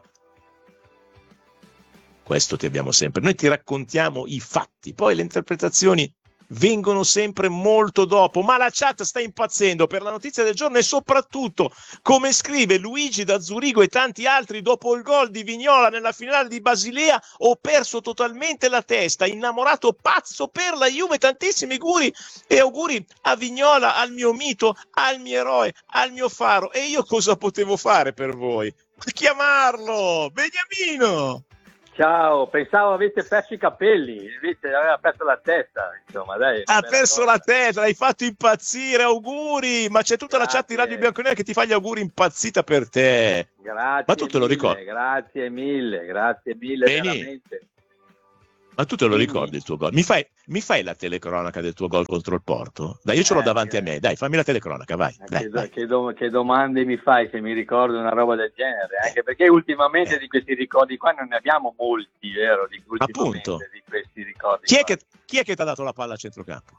[SPEAKER 4] Questo ti abbiamo sempre. Noi ti raccontiamo i fatti, poi le interpretazioni vengono sempre molto dopo, ma la chat sta impazzendo per la notizia del giorno e soprattutto, come scrive Luigi da Zurigo e tanti altri, dopo il gol di Vignola nella finale di Basilea ho perso totalmente la testa, innamorato pazzo per la Juve, tantissimi auguri e auguri a Vignola, al mio mito, al mio eroe, al mio faro. E io cosa potevo fare per voi? Chiamarlo Beniamino.
[SPEAKER 14] Ciao, pensavo avesse perso i capelli, invece aveva perso la testa, insomma, dai.
[SPEAKER 4] Ha perso la testa, l'hai fatto impazzire, auguri! Ma c'è tutta la chat di Radio Bianconera che ti fa gli auguri, impazzita per te.
[SPEAKER 14] Grazie.
[SPEAKER 4] Ma tu te lo ricordi?
[SPEAKER 14] Grazie mille, veramente.
[SPEAKER 4] Ma tu te lo ricordi il tuo gol? Mi fai la telecronaca del tuo gol contro il Porto? Dai, io ce l'ho davanti a me, dai, fammi la telecronaca, vai. Dai.
[SPEAKER 14] Che domande mi fai se mi ricordo una roba del genere? Anche perché ultimamente di questi ricordi qua non ne abbiamo molti, vero?
[SPEAKER 4] Appunto.
[SPEAKER 14] Di questi ricordi.
[SPEAKER 4] Chi è che ti ha dato la palla a centrocampo?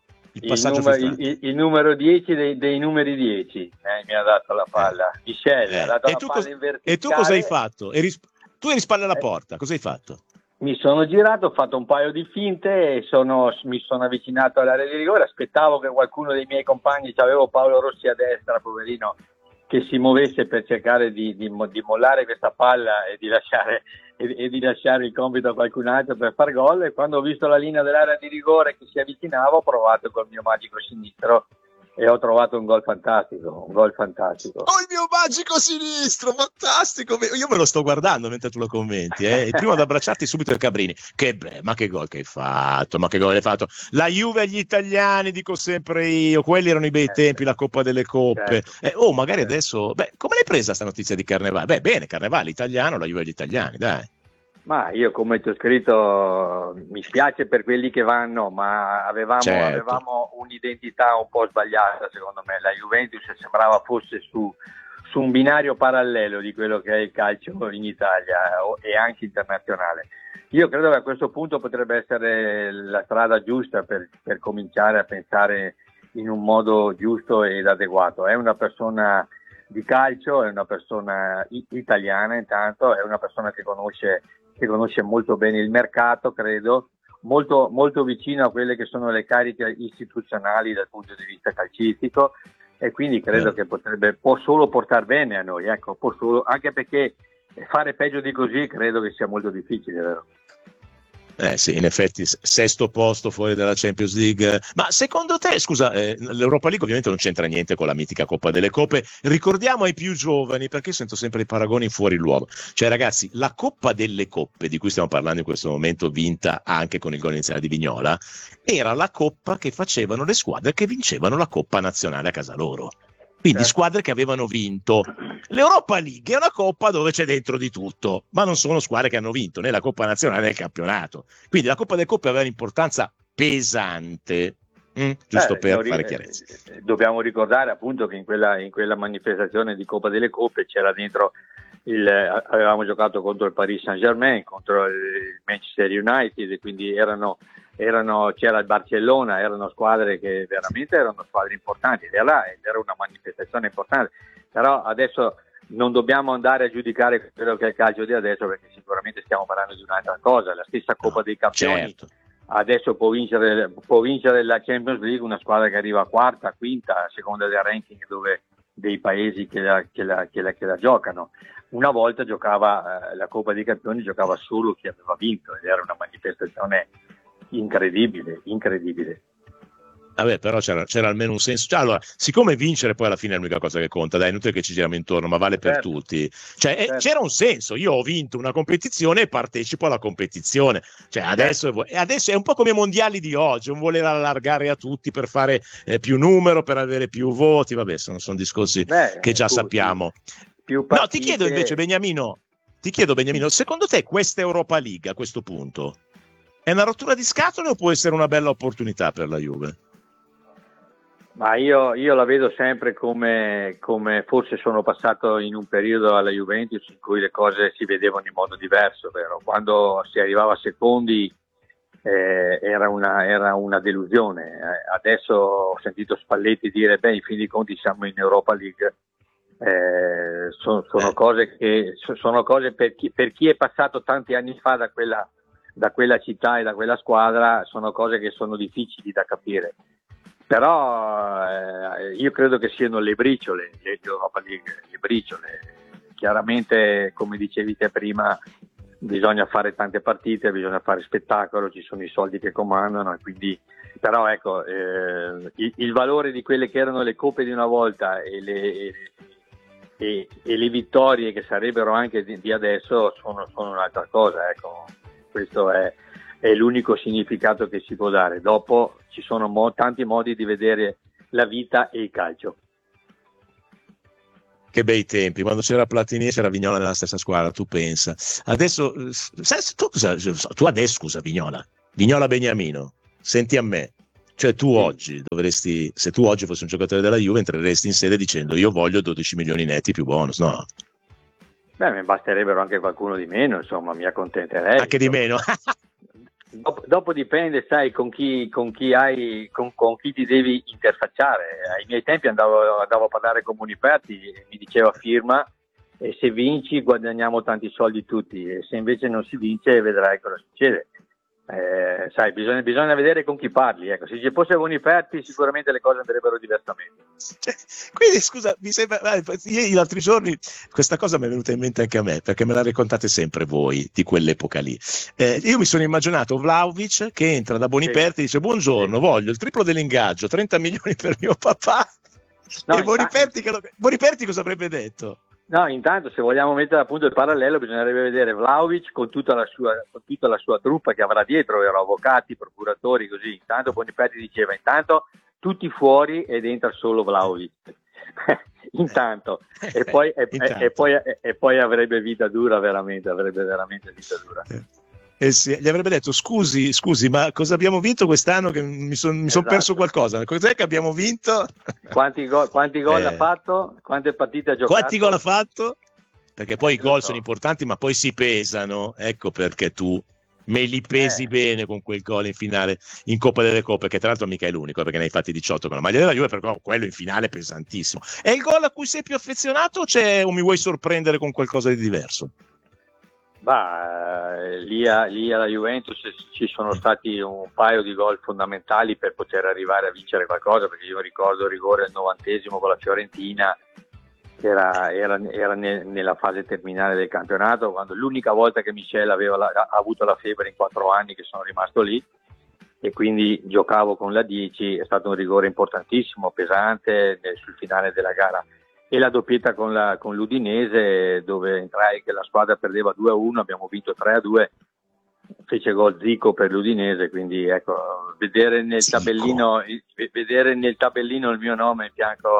[SPEAKER 4] Il
[SPEAKER 14] numero 10 dei numeri 10 mi ha dato la palla. Michele ha dato la palla in verticale.
[SPEAKER 4] E tu cosa hai fatto? Tu eri spalle alla porta, cosa hai fatto?
[SPEAKER 14] Mi sono girato, ho fatto un paio di finte e mi sono avvicinato all'area di rigore, aspettavo che qualcuno dei miei compagni, avevo Paolo Rossi a destra, poverino, che si muovesse per cercare di mollare questa palla e di lasciare il compito a qualcun altro per far gol, e quando ho visto la linea dell'area di rigore che si avvicinava ho provato col mio magico sinistro e ho trovato un gol fantastico.
[SPEAKER 4] Oh, il mio magico sinistro, fantastico! Io me lo sto guardando mentre tu lo commenti, e prima ad abbracciarti subito il Cabrini. Ma che gol che hai fatto, ma che gol hai fatto! La Juve agli italiani, dico sempre io, quelli erano i bei tempi, la Coppa delle Coppe. Magari adesso, come l'hai presa sta notizia di Carnevale? Bene, Carnevale italiano, la Juve agli italiani, dai.
[SPEAKER 14] Ma io, come ti ho scritto, mi spiace per quelli che vanno, ma avevamo un'identità un po' sbagliata, secondo me. La Juventus sembrava fosse su un binario parallelo di quello che è il calcio in Italia e anche internazionale. Io credo che a questo punto potrebbe essere la strada giusta per cominciare a pensare in un modo giusto ed adeguato. È una persona di calcio, è una persona italiana intanto, è una persona che conosce molto bene il mercato, credo, molto, molto vicino a quelle che sono le cariche istituzionali dal punto di vista calcistico, e quindi credo che può solo portare bene a noi, anche perché fare peggio di così credo che sia molto difficile, vero?
[SPEAKER 4] Sì, in effetti sesto posto fuori dalla Champions League. Ma secondo te, scusa, l'Europa League ovviamente non c'entra niente con la mitica Coppa delle Coppe. Ricordiamo ai più giovani, perché io sento sempre i paragoni fuori luogo. Cioè ragazzi, la Coppa delle Coppe di cui stiamo parlando in questo momento, vinta anche con il gol iniziale di Vignola, era la Coppa che facevano le squadre che vincevano la Coppa nazionale a casa loro. Quindi squadre che avevano vinto. L'Europa League è una coppa dove c'è dentro di tutto, ma non sono squadre che hanno vinto né la Coppa Nazionale né il campionato. Quindi la Coppa delle Coppe aveva un'importanza pesante, giusto per fare chiarezza.
[SPEAKER 14] Dobbiamo ricordare appunto che in quella manifestazione di Coppa delle Coppe c'era dentro avevamo giocato contro il Paris Saint-Germain, contro il Manchester United, e quindi c'era il Barcellona, erano squadre che veramente erano squadre importanti, era una manifestazione importante, però adesso non dobbiamo andare a giudicare quello che è il calcio di adesso, perché sicuramente stiamo parlando di un'altra cosa. La stessa Coppa dei Campioni, certo. Adesso può vincere la Champions League una squadra che arriva quarta, quinta, a seconda del ranking dei paesi che la giocano. Una volta giocava la Coppa dei Campioni, giocava solo chi aveva vinto, ed era una manifestazione incredibile.
[SPEAKER 4] Vabbè, però c'era almeno un senso. Cioè, allora, siccome vincere poi alla fine è l'unica cosa che conta, dai, inutile che ci giriamo intorno, ma vale per tutti. Cioè, c'era un senso. Io ho vinto una competizione e partecipo alla competizione. Cioè, adesso è un po' come i mondiali di oggi, un voler allargare a tutti per fare più numero, per avere più voti. Vabbè, sono discorsi che già sappiamo. No, ti chiedo invece, Beniamino, secondo te questa Europa League a questo punto è una rottura di scatole o può essere una bella opportunità per la Juve?
[SPEAKER 14] Ma io la vedo sempre come forse sono passato in un periodo alla Juventus in cui le cose si vedevano in modo diverso, vero? Quando si arrivava a secondi era una delusione. Adesso ho sentito Spalletti dire in fin dei conti siamo in Europa League. Sono cose per chi è passato tanti anni fa da quella città e da quella squadra, sono cose che sono difficili da capire. Però io credo che siano le briciole, l'Europa League, le briciole. Chiaramente, come dicevi te prima, bisogna fare tante partite, bisogna fare spettacolo, ci sono i soldi che comandano, e quindi, però ecco, il valore di quelle che erano le coppe di una volta e le vittorie che sarebbero anche di adesso sono un'altra cosa, ecco. questo è l'unico significato che si può dare. Dopo ci sono tanti modi di vedere la vita e il calcio.
[SPEAKER 4] Che bei tempi, quando c'era Platini e c'era Vignola nella stessa squadra, tu pensa. Adesso, tu adesso, scusa, Vignola Beniamino, senti a me, cioè tu oggi dovresti, se tu oggi fossi un giocatore della Juve, entreresti in sede dicendo io voglio 12 milioni netti più bonus, no?
[SPEAKER 14] Beh, mi basterebbero anche qualcuno di meno, insomma, mi accontenterei.
[SPEAKER 4] Anche di meno?
[SPEAKER 14] Dopo dipende, sai, con chi ti devi interfacciare. Ai miei tempi andavo a parlare con Boniperti e mi diceva firma, e se vinci guadagniamo tanti soldi tutti, e se invece non si vince vedrai cosa succede. Sai, bisogna vedere con chi parli, ecco. Se ci fosse Boniperti sicuramente le cose andrebbero diversamente.
[SPEAKER 4] Quindi scusa, mi sembra, gli altri giorni questa cosa mi è venuta in mente anche a me, perché me la raccontate sempre voi di quell'epoca lì. Io mi sono immaginato Vlahovic che entra da Boniperti e dice buongiorno, voglio il triplo dell'ingaggio, 30 milioni per mio papà. No, e Boniperti cosa avrebbe detto?
[SPEAKER 14] No, intanto se vogliamo mettere appunto il parallelo bisognerebbe vedere Vlahovic con tutta la sua truppa che avrà dietro, avvocati, procuratori, così. Intanto Boniperti diceva tutti fuori ed entra solo Vlahovic. Intanto e poi avrebbe vita dura, veramente vita dura.
[SPEAKER 4] Sì, gli avrebbe detto scusi, ma cosa abbiamo vinto quest'anno? Che mi son perso qualcosa. Cos'è che abbiamo vinto?
[SPEAKER 14] Quanti gol ha fatto? Quante partite ha giocato?
[SPEAKER 4] Quanti gol ha fatto? Perché poi i gol sono importanti, ma poi si pesano. Ecco perché tu me li pesi bene con quel gol in finale in Coppa delle Coppe, che tra l'altro mica è l'unico, perché ne hai fatti 18 con la maglia della Juve, però quello in finale è pesantissimo. È il gol a cui sei più affezionato o mi vuoi sorprendere con qualcosa di diverso?
[SPEAKER 14] Lì alla Juventus ci sono stati un paio di gol fondamentali per poter arrivare a vincere qualcosa, perché io ricordo il rigore al 90° con la Fiorentina, che era nella fase terminale del campionato, quando l'unica volta che Michel ha avuto la febbre in 4 anni, che sono rimasto lì, e quindi giocavo con la 10. È stato un rigore importantissimo, pesante sul finale della gara. E la doppietta con l'Udinese, dove entrai che la squadra perdeva 2-1, abbiamo vinto 3-2, fece gol Zico per l'Udinese, quindi ecco, vedere nel tabellino il mio nome in fianco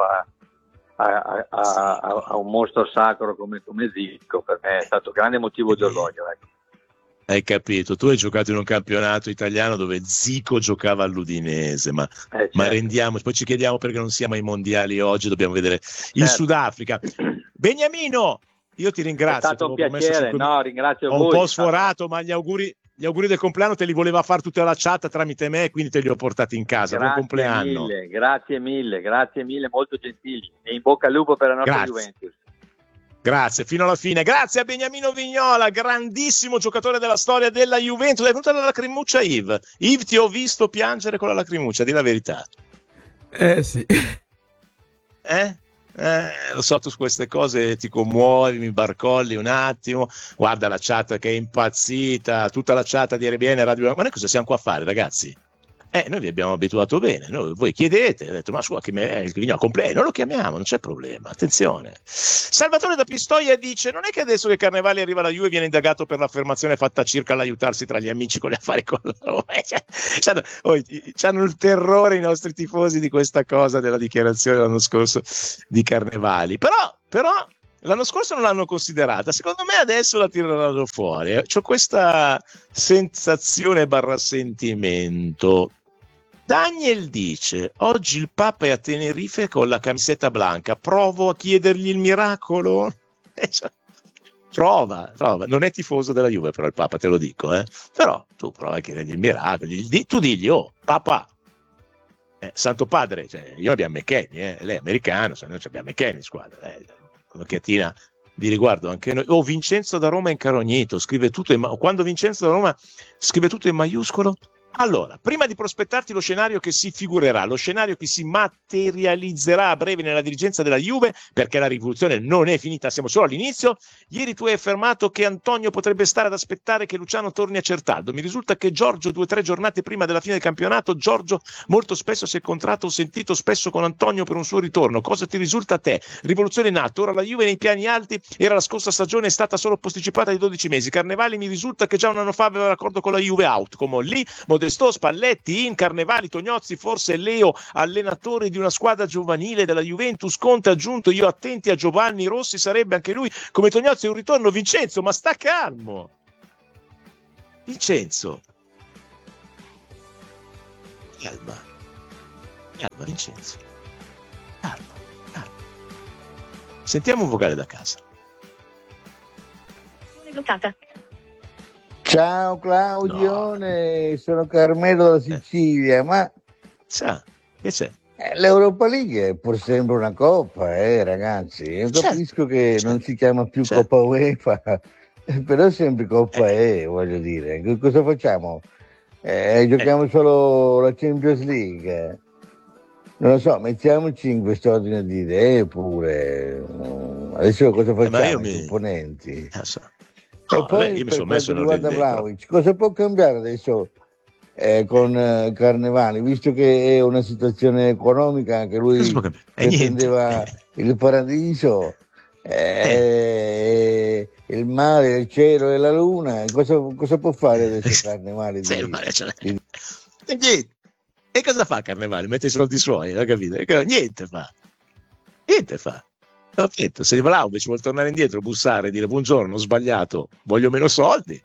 [SPEAKER 14] a un mostro sacro come Zico, per me è stato grande motivo di orgoglio, ecco.
[SPEAKER 4] Hai capito, tu hai giocato in un campionato italiano dove Zico giocava all'Udinese, ma rendiamoci, poi ci chiediamo perché non siamo ai mondiali oggi, dobbiamo vedere il Sudafrica. Beniamino, io ti ringrazio.
[SPEAKER 14] È stato un piacere, ringrazio voi.
[SPEAKER 4] Ho un po' sforato, ma gli auguri del compleanno te li voleva fare tutta la chat tramite me, quindi te li ho portati in casa. Buon compleanno.
[SPEAKER 14] Grazie mille, molto gentili, e in bocca al lupo per la nostra Juventus.
[SPEAKER 4] Grazie, fino alla fine. Grazie a Beniamino Vignola, grandissimo giocatore della storia della Juventus. È venuta la lacrimuccia, Yves. Yves, ti ho visto piangere con la lacrimuccia, di la verità.
[SPEAKER 5] Sì.
[SPEAKER 4] Lo so, tu su queste cose ti commuovi, mi barcolli un attimo. Guarda la chat che è impazzita, tutta la chat di RBN Radio. Ma noi cosa siamo qua a fare, ragazzi? Noi vi abbiamo abituato bene, voi chiedete, ho detto ma scusa, il Vignola compleanno, non lo chiamiamo, non c'è problema, attenzione. Salvatore da Pistoia dice: non è che adesso che Carnevali arriva alla Juve viene indagato per l'affermazione fatta circa l'aiutarsi tra gli amici con gli affari con la Roma? C'hanno il terrore i nostri tifosi di questa cosa della dichiarazione l'anno scorso di Carnevali, però l'anno scorso non l'hanno considerata, secondo me adesso la tireranno fuori. C'ho questa sensazione / sentimento. Daniel dice: oggi il Papa è a Tenerife con la camisetta blanca, provo a chiedergli il miracolo? Prova, non è tifoso della Juve però il Papa, te lo dico, però tu prova a chiedergli il miracolo, tu digli: oh papà, Santo Padre, io abbiamo McKennie, lei è americano, noi abbiamo McKennie in squadra, un'occhiatina di riguardo anche noi. Vincenzo da Roma è incarognito, scrive tutto quando Vincenzo da Roma scrive tutto in maiuscolo, Allora, prima di prospettarti lo scenario che si figurerà, lo scenario che si materializzerà a breve nella dirigenza della Juve, perché la rivoluzione non è finita, siamo solo all'inizio, ieri tu hai affermato che Antonio potrebbe stare ad aspettare che Luciano torni a Certaldo. Mi risulta che Giorgio, 2 o 3 giornate prima della fine del campionato, Giorgio molto spesso si è incontrato o sentito spesso con Antonio per un suo ritorno. Cosa ti risulta a te? Rivoluzione in atto, ora la Juve nei piani alti, era la scorsa stagione, è stata solo posticipata di 12 mesi. Carnevali mi risulta che già un anno fa aveva l'accordo con la Juve out, come lì, Modestò, Spalletti, in Carnevali, Tognozzi, forse Leo, allenatore di una squadra giovanile della Juventus. Conte ha aggiunto: io attenti a Giovanni Rossi, sarebbe anche lui come Tognozzi un ritorno. Vincenzo, ma sta calmo, Vincenzo, calma Vincenzo, calma. Sentiamo un vocale da casa.
[SPEAKER 15] Ciao Claudione, sono Carmelo dalla Sicilia, ma
[SPEAKER 4] che c'è?
[SPEAKER 15] L'Europa League è pur sempre una coppa, ragazzi. Io capisco che non si chiama più Coppa UEFA, però è sempre Coppa voglio dire. Cosa facciamo? Giochiamo solo la Champions League? Non lo so, mettiamoci in quest'ordine di idee pure. Adesso cosa facciamo? I componenti. E poi per quanto riguarda Vlahovic, cosa può cambiare adesso con Carnevali, visto che è una situazione economica, anche lui pretendeva il paradiso, il mare, il cielo e la luna, cosa può fare adesso Carnevali?
[SPEAKER 4] E cosa fa Carnevali? Mette i soldi suoi, non capite? Niente fa. Perfetto. Se Vlahovic vuole tornare indietro, bussare e dire buongiorno, ho sbagliato, voglio meno soldi,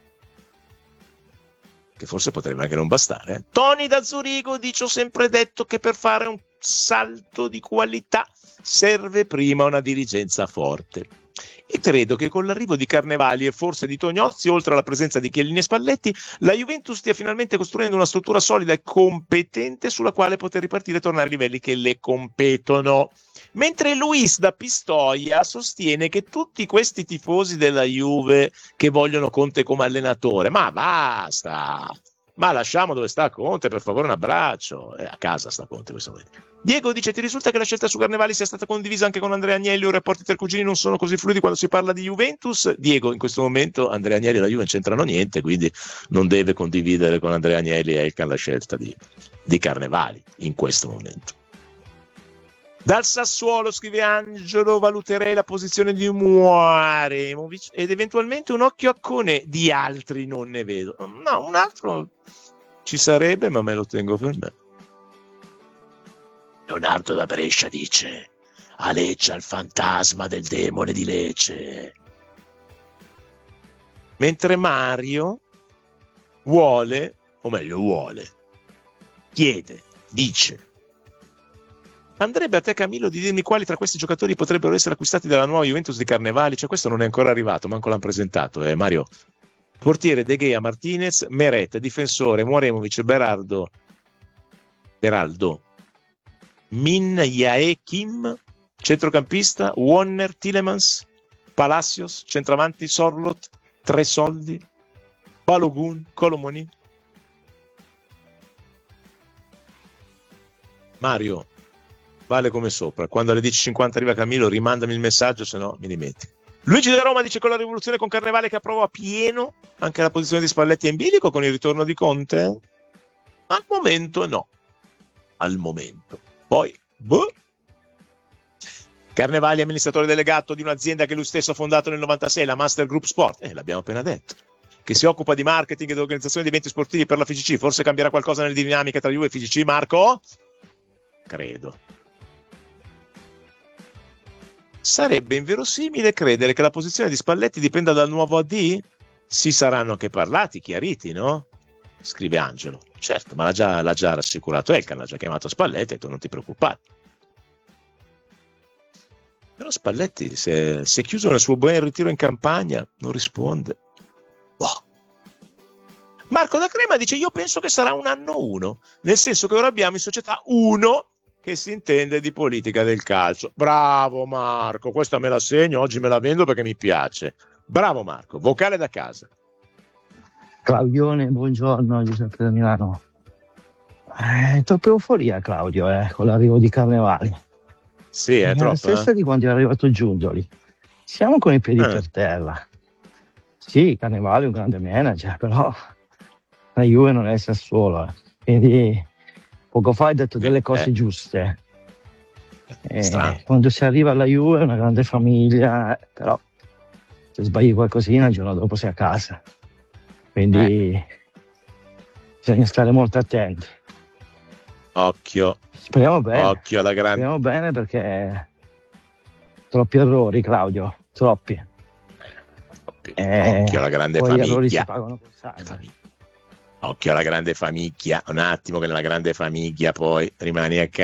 [SPEAKER 4] che forse potrebbe anche non bastare. Tony da Zurigo dice: ho sempre detto che per fare un salto di qualità serve prima una dirigenza forte. E credo che con l'arrivo di Carnevali e forse di Tognozzi, oltre alla presenza di Chiellini e Spalletti, la Juventus stia finalmente costruendo una struttura solida e competente sulla quale poter ripartire e tornare ai livelli che le competono. Mentre Luis da Pistoia sostiene che tutti questi tifosi della Juve che vogliono Conte come allenatore, ma basta, ma lasciamo dove sta Conte, per favore, un abbraccio. A casa sta Conte questo momento. Diego dice: ti risulta che la scelta su Carnevali sia stata condivisa anche con Andrea Agnelli o i rapporti tra cugini non sono così fluidi quando si parla di Juventus? Diego, in questo momento Andrea Agnelli e la Juve non c'entrano niente, quindi non deve condividere con Andrea Agnelli e Elkan la scelta di Carnevali in questo momento. Dal Sassuolo, scrive Angelo, valuterei la posizione di Muaremovic ed eventualmente un occhio a Cone, di altri non ne vedo. No, un altro ci sarebbe, ma me lo tengo per me. Leonardo da Brescia dice: aleggia il fantasma del demone di Lecce. Mentre Mario chiede, dice: andrebbe a te, Camillo, di dirmi quali tra questi giocatori potrebbero essere acquistati dalla nuova Juventus di Carnevali? Cioè, questo non è ancora arrivato, manco l'hanno presentato, Mario. Portiere De Gea, Martinez, Meret, difensore Muaremovic, Beraldo, Min Jae Kim, centrocampista Warner, Tielemans, Palacios, centravanti Sorlot, Tresoldi, Balogun, Colomoni. Mario, vale come sopra. Quando alle 10.50 arriva Camillo, rimandami il messaggio, se no mi dimentico. Luigi da Roma dice: con la rivoluzione con Carnevale che approva a pieno anche la posizione di Spalletti è in bilico con il ritorno di Conte? Al momento no. Al momento. Poi, Carnevali è amministratore delegato di un'azienda che lui stesso ha fondato nel 96, la Master Group Sport. L'abbiamo appena detto. Che si occupa di marketing e di organizzazione di eventi sportivi per la FIGC. Forse cambierà qualcosa nelle dinamiche tra Juve e FIGC, Marco? Credo. Sarebbe inverosimile credere che la posizione di Spalletti dipenda dal nuovo AD? Si saranno anche parlati, chiariti, no? Scrive Angelo. Certo, ma l'ha già rassicurato Elkan, l'ha già chiamato Spalletti e ha detto: non ti preoccupare. Però Spalletti si è chiuso nel suo buon ritiro in campagna, non risponde. Marco da Crema dice: io penso che sarà un anno 1, nel senso che ora abbiamo in società uno che si intende di politica del calcio. Bravo Marco, questa me la segno, oggi me la vendo perché mi piace. Bravo Marco, vocale da casa.
[SPEAKER 16] Claudione, buongiorno, Giuseppe da Milano. Troppa euforia, Claudio, con l'arrivo di Carnevali.
[SPEAKER 4] Sì, è troppo.
[SPEAKER 16] La stessa di quando è arrivato Giuntoli. Siamo con i piedi per terra. Sì, Carnevali è un grande manager, però la Juve non è il Sassuolo. Quindi poco fa hai detto delle cose giuste. Quando si arriva alla Juve è una grande famiglia, però se sbagli qualcosina il giorno dopo sei a casa. Quindi bisogna stare molto attenti.
[SPEAKER 4] Occhio.
[SPEAKER 16] Speriamo bene.
[SPEAKER 4] Occhio alla grande.
[SPEAKER 16] Speriamo bene perché troppi errori, Claudio, troppi.
[SPEAKER 4] Occhio alla grande
[SPEAKER 16] poi
[SPEAKER 4] famiglia.
[SPEAKER 16] Gli errori si pagano con sangue.
[SPEAKER 4] Occhio alla grande famiglia. Un attimo che nella grande famiglia poi rimani a casa.